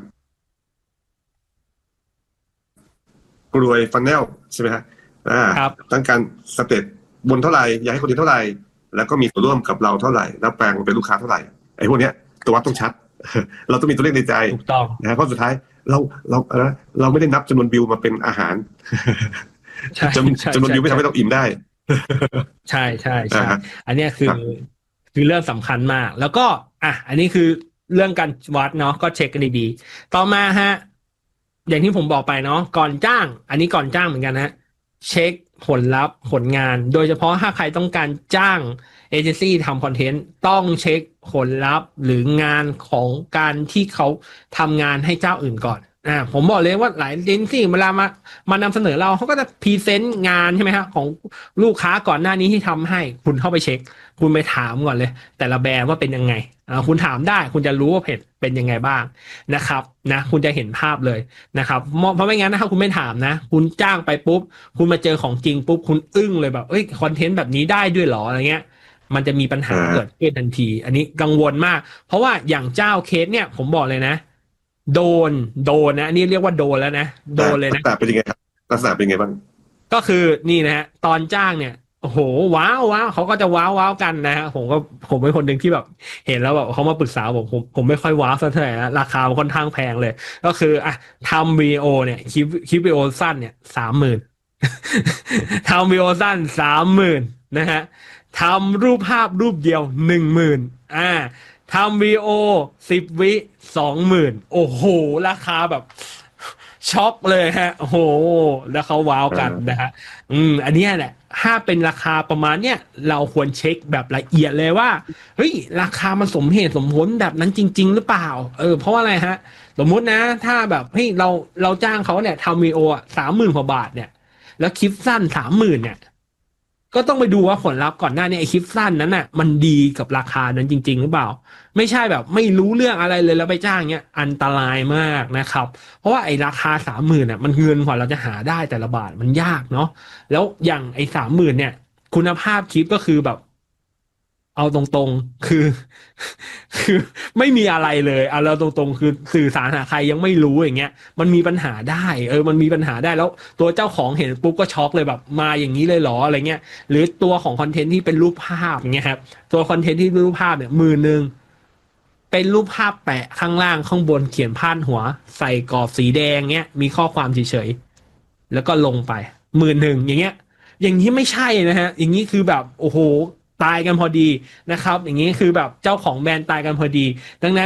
กลวยฟันแนลใช่ไหมฮะอ่าต้องการสเต็ปบนเท่าไหร่อยากให้คนอื่นเท่าไหร่แล้วก็มีส่วนร่วมกับเราเท่าไหร่แล้วแปลงเป็นลูกค้าเท่าไหร่ไอ้พวกเนี้ยตัววัดต้องชัดเราต้องมีตัวเลขในใจถูกต้องนะเพราะสุดท้ายเราเราเราไม่ได้นับจำนวนวิวมาเป็นอาหารจำจำนวนวิวไม่ทำให้เราอิ่มได้ใช่ใช่ใช่อันนี้คือคือเรื่องสำคัญมากแล้วก็อ่ะอันนี้คือเรื่องการวัดเนาะก็เช็คกันดีๆต่อมาฮะอย่างที่ผมบอกไปเนาะก่อนจ้างอันนี้ก่อนจ้างเหมือนกันนะเช็คผลลัพธ์ผลงานโดยเฉพาะถ้าใครต้องการจ้างเอเจนซี่ทำคอนเทนต์ต้องเช็คผลลัพธ์หรืองานของการที่เขาทำงานให้เจ้าอื่นก่อนอ่าผมบอกเลยว่าหลายเอเจนซี่เวลามามานำเสนอเราเขาก็จะพรีเซนต์งานใช่ไหมครับของลูกค้าก่อนหน้านี้ที่ทำให้คุณเข้าไปเช็คคุณไปถามก่อนเลยแต่ละแบรนด์ว่าเป็นยังไงอ่าคุณถามได้คุณจะรู้ว่าเพจเป็นยังไงบ้างนะครับนะคุณจะเห็นภาพเลยนะครับเพราะไม่งั้นนะครับคุณไม่ถามนะคุณจ้างไปปุ๊บคุณมาเจอของจริงปุ๊บคุณอึ้งเลยแบบเอ้ยคอนเทนต์แบบนี้ได้ด้วยหรออะไรเงี้ยมันจะมีปัญหาเกิดขึ้นทันทีอันนี้กังวลมากเพราะว่าอย่างเจ้าเคสเนี่ยผมบอกเลยนะโดนโดนนะอันนี้เรียกว่าโดนแล้วนะโดนเลยนะลักษณะเป็นยังไงครับลักษณะเป็นยังไงบ้างก็คือนี่นะฮะตอนจ้างเนี่ยโอ้โหว้าวว้าวเขาก็จะว้าวว้าวกันนะฮะผมก็ผมเป็นคนหนึ่งที่แบบเห็นแล้วแบบเขามาปรึกษาผมผมผมไม่ค่อยว้าวสักเท่าไหร่นะราคามันค่อนข้างแพงเลยก็คืออ่ะทำวีดีโอเนี่ยคลิปคลิปวีดีโอสั้นเนี่ยสามหมื่นทำวีดีโอสั้นสามหมื่นนะฮะทำรูปภาพรูปเดียวหนึ่งหมื่นอ่าทำวีดีโอสิบวิสองหมื่นโอ้โหราคาแบบช็อกเลยฮะโอ้โหแล้วเขาว้าวกันนะฮะอืมอันนี้แหละถ้าเป็นราคาประมาณเนี้ยเราควรเช็คแบบละเอียดเลยว่าเฮ้ยราคามันสมเหตุสมผลแบบนั้นจริงๆหรือเปล่าเออเพราะอะไรฮะสมมุตินะถ้าแบบเฮ้ยเราเราจ้างเขาเนี่ยทำวีดีโอสามหมื่นกว่าบาทเนี่ยแล้วคลิปสั้นสามหมื่นเนี่ยก็ต้องไปดูว่าผลลัพธ์ก่อนหน้านี้ไอคลิปสั้นนั้นน่ะมันดีกับราคานั้นจริงๆหรือเปล่าไม่ใช่แบบไม่รู้เรื่องอะไรเลยแล้วไปจ้างเนี้ยอันตรายมากนะครับเพราะว่าไอราคาสามหมื่นอ่ะมันเงินกว่าเราจะหาได้แต่ละบาทมันยากเนาะแล้วอย่างไอสามหมื่นเนี่ยคุณภาพคลิปก็คือแบบเอาตรงๆคือคือไม่มีอะไรเลยเอาเราตรงๆคือสื่อสารหาใครยังไม่รู้อย่างเงี้ยมันมีปัญหาได้เออมันมีปัญหาได้แล้วตัวเจ้าของเห็นปุ๊บก็ช็อกเลยแบบมาอย่างนี้เลยเหรออะไรเงี้ยหรือตัวของคอนเทนต์ที่เป็นรูปภาพอย่างเงี้ยครับตัวคอนเทนต์ที่เป็นรูปภาพเนี่ยมือนึงเป็นรูปภาพแปะข้างล่างข้างบนเขียนพาดหัวใส่กรอบสีแดงเงี้ยมีข้อความเฉยๆแล้วก็ลงไปมือหนึ่งอย่างเงี้ยอย่างนี้ไม่ใช่นะฮะอย่างนี้คือแบบโอ้โหตายกันพอดีนะครับอย่างนี้คือแบบเจ้าของแบรนด์ตายกันพอดีดังนั้นเนี่ย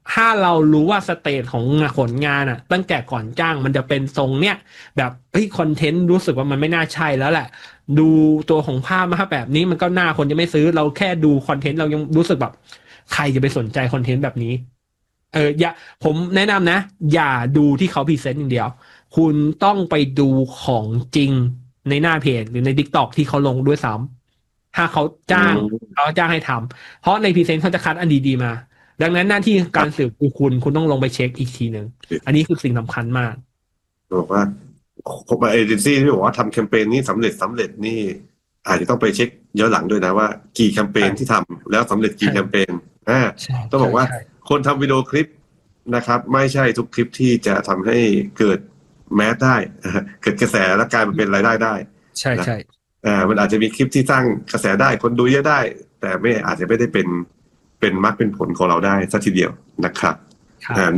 ถ้าเรารู้ว่าสเตจของผลงานอ่ะตั้งแต่ก่อนจ้างมันจะเป็นทรงเนี้ยแบบเฮ้ยคอนเทนต์รู้สึกว่ามันไม่น่าใช่แล้วแหละดูตัวของภาพมาแบบนี้มันก็น่าคนจะไม่ซื้อเราแค่ดูคอนเทนต์เรายังรู้สึกแบบใครจะไปสนใจคอนเทนต์แบบนี้เอออย่าผมแนะนำนะอย่าดูที่เขาพรีเซนต์อย่างเดียวคุณต้องไปดูของจริงในหน้าเพจหรือใน TikTok ที่เขาลงด้วยซ้ำถ้าเขาจ้างเขาจ้างให้ทำเพราะในพรีเซนต์เขาจะคัดอันดีๆมาดังนั้นหน้าที่การสืบคือคุณคุณต้องลงไปเช็คอีกทีหนึ่งอันนี้คือสิ่งสำคัญมากบอกว่าผมเอเจนซี่ที่บอกว่าทำแคมเปญนี้สำเร็จสำเร็จนี่อาจจะต้องไปเช็คย้อนหลังด้วยนะว่ากี่แคมเปญที่ทำแล้วสำเร็จกี่แคมเปญอ่าต้องบอกว่าคนทำวิดีโอคลิปนะครับไม่ใช่ทุกคลิปที่จะทำให้เกิดแมสได้เกิดกระแสและกลายมาเป็นรายได้ได้ใช่ใช่อ่ามันอาจจะมีคลิปที่สร้างกระแสได้คนดูเยอะได้แต่ไม่อาจจะไม่ได้เป็นเป็นมรรคเป็นผลของเราได้สักทีเดียวนะครับอ่า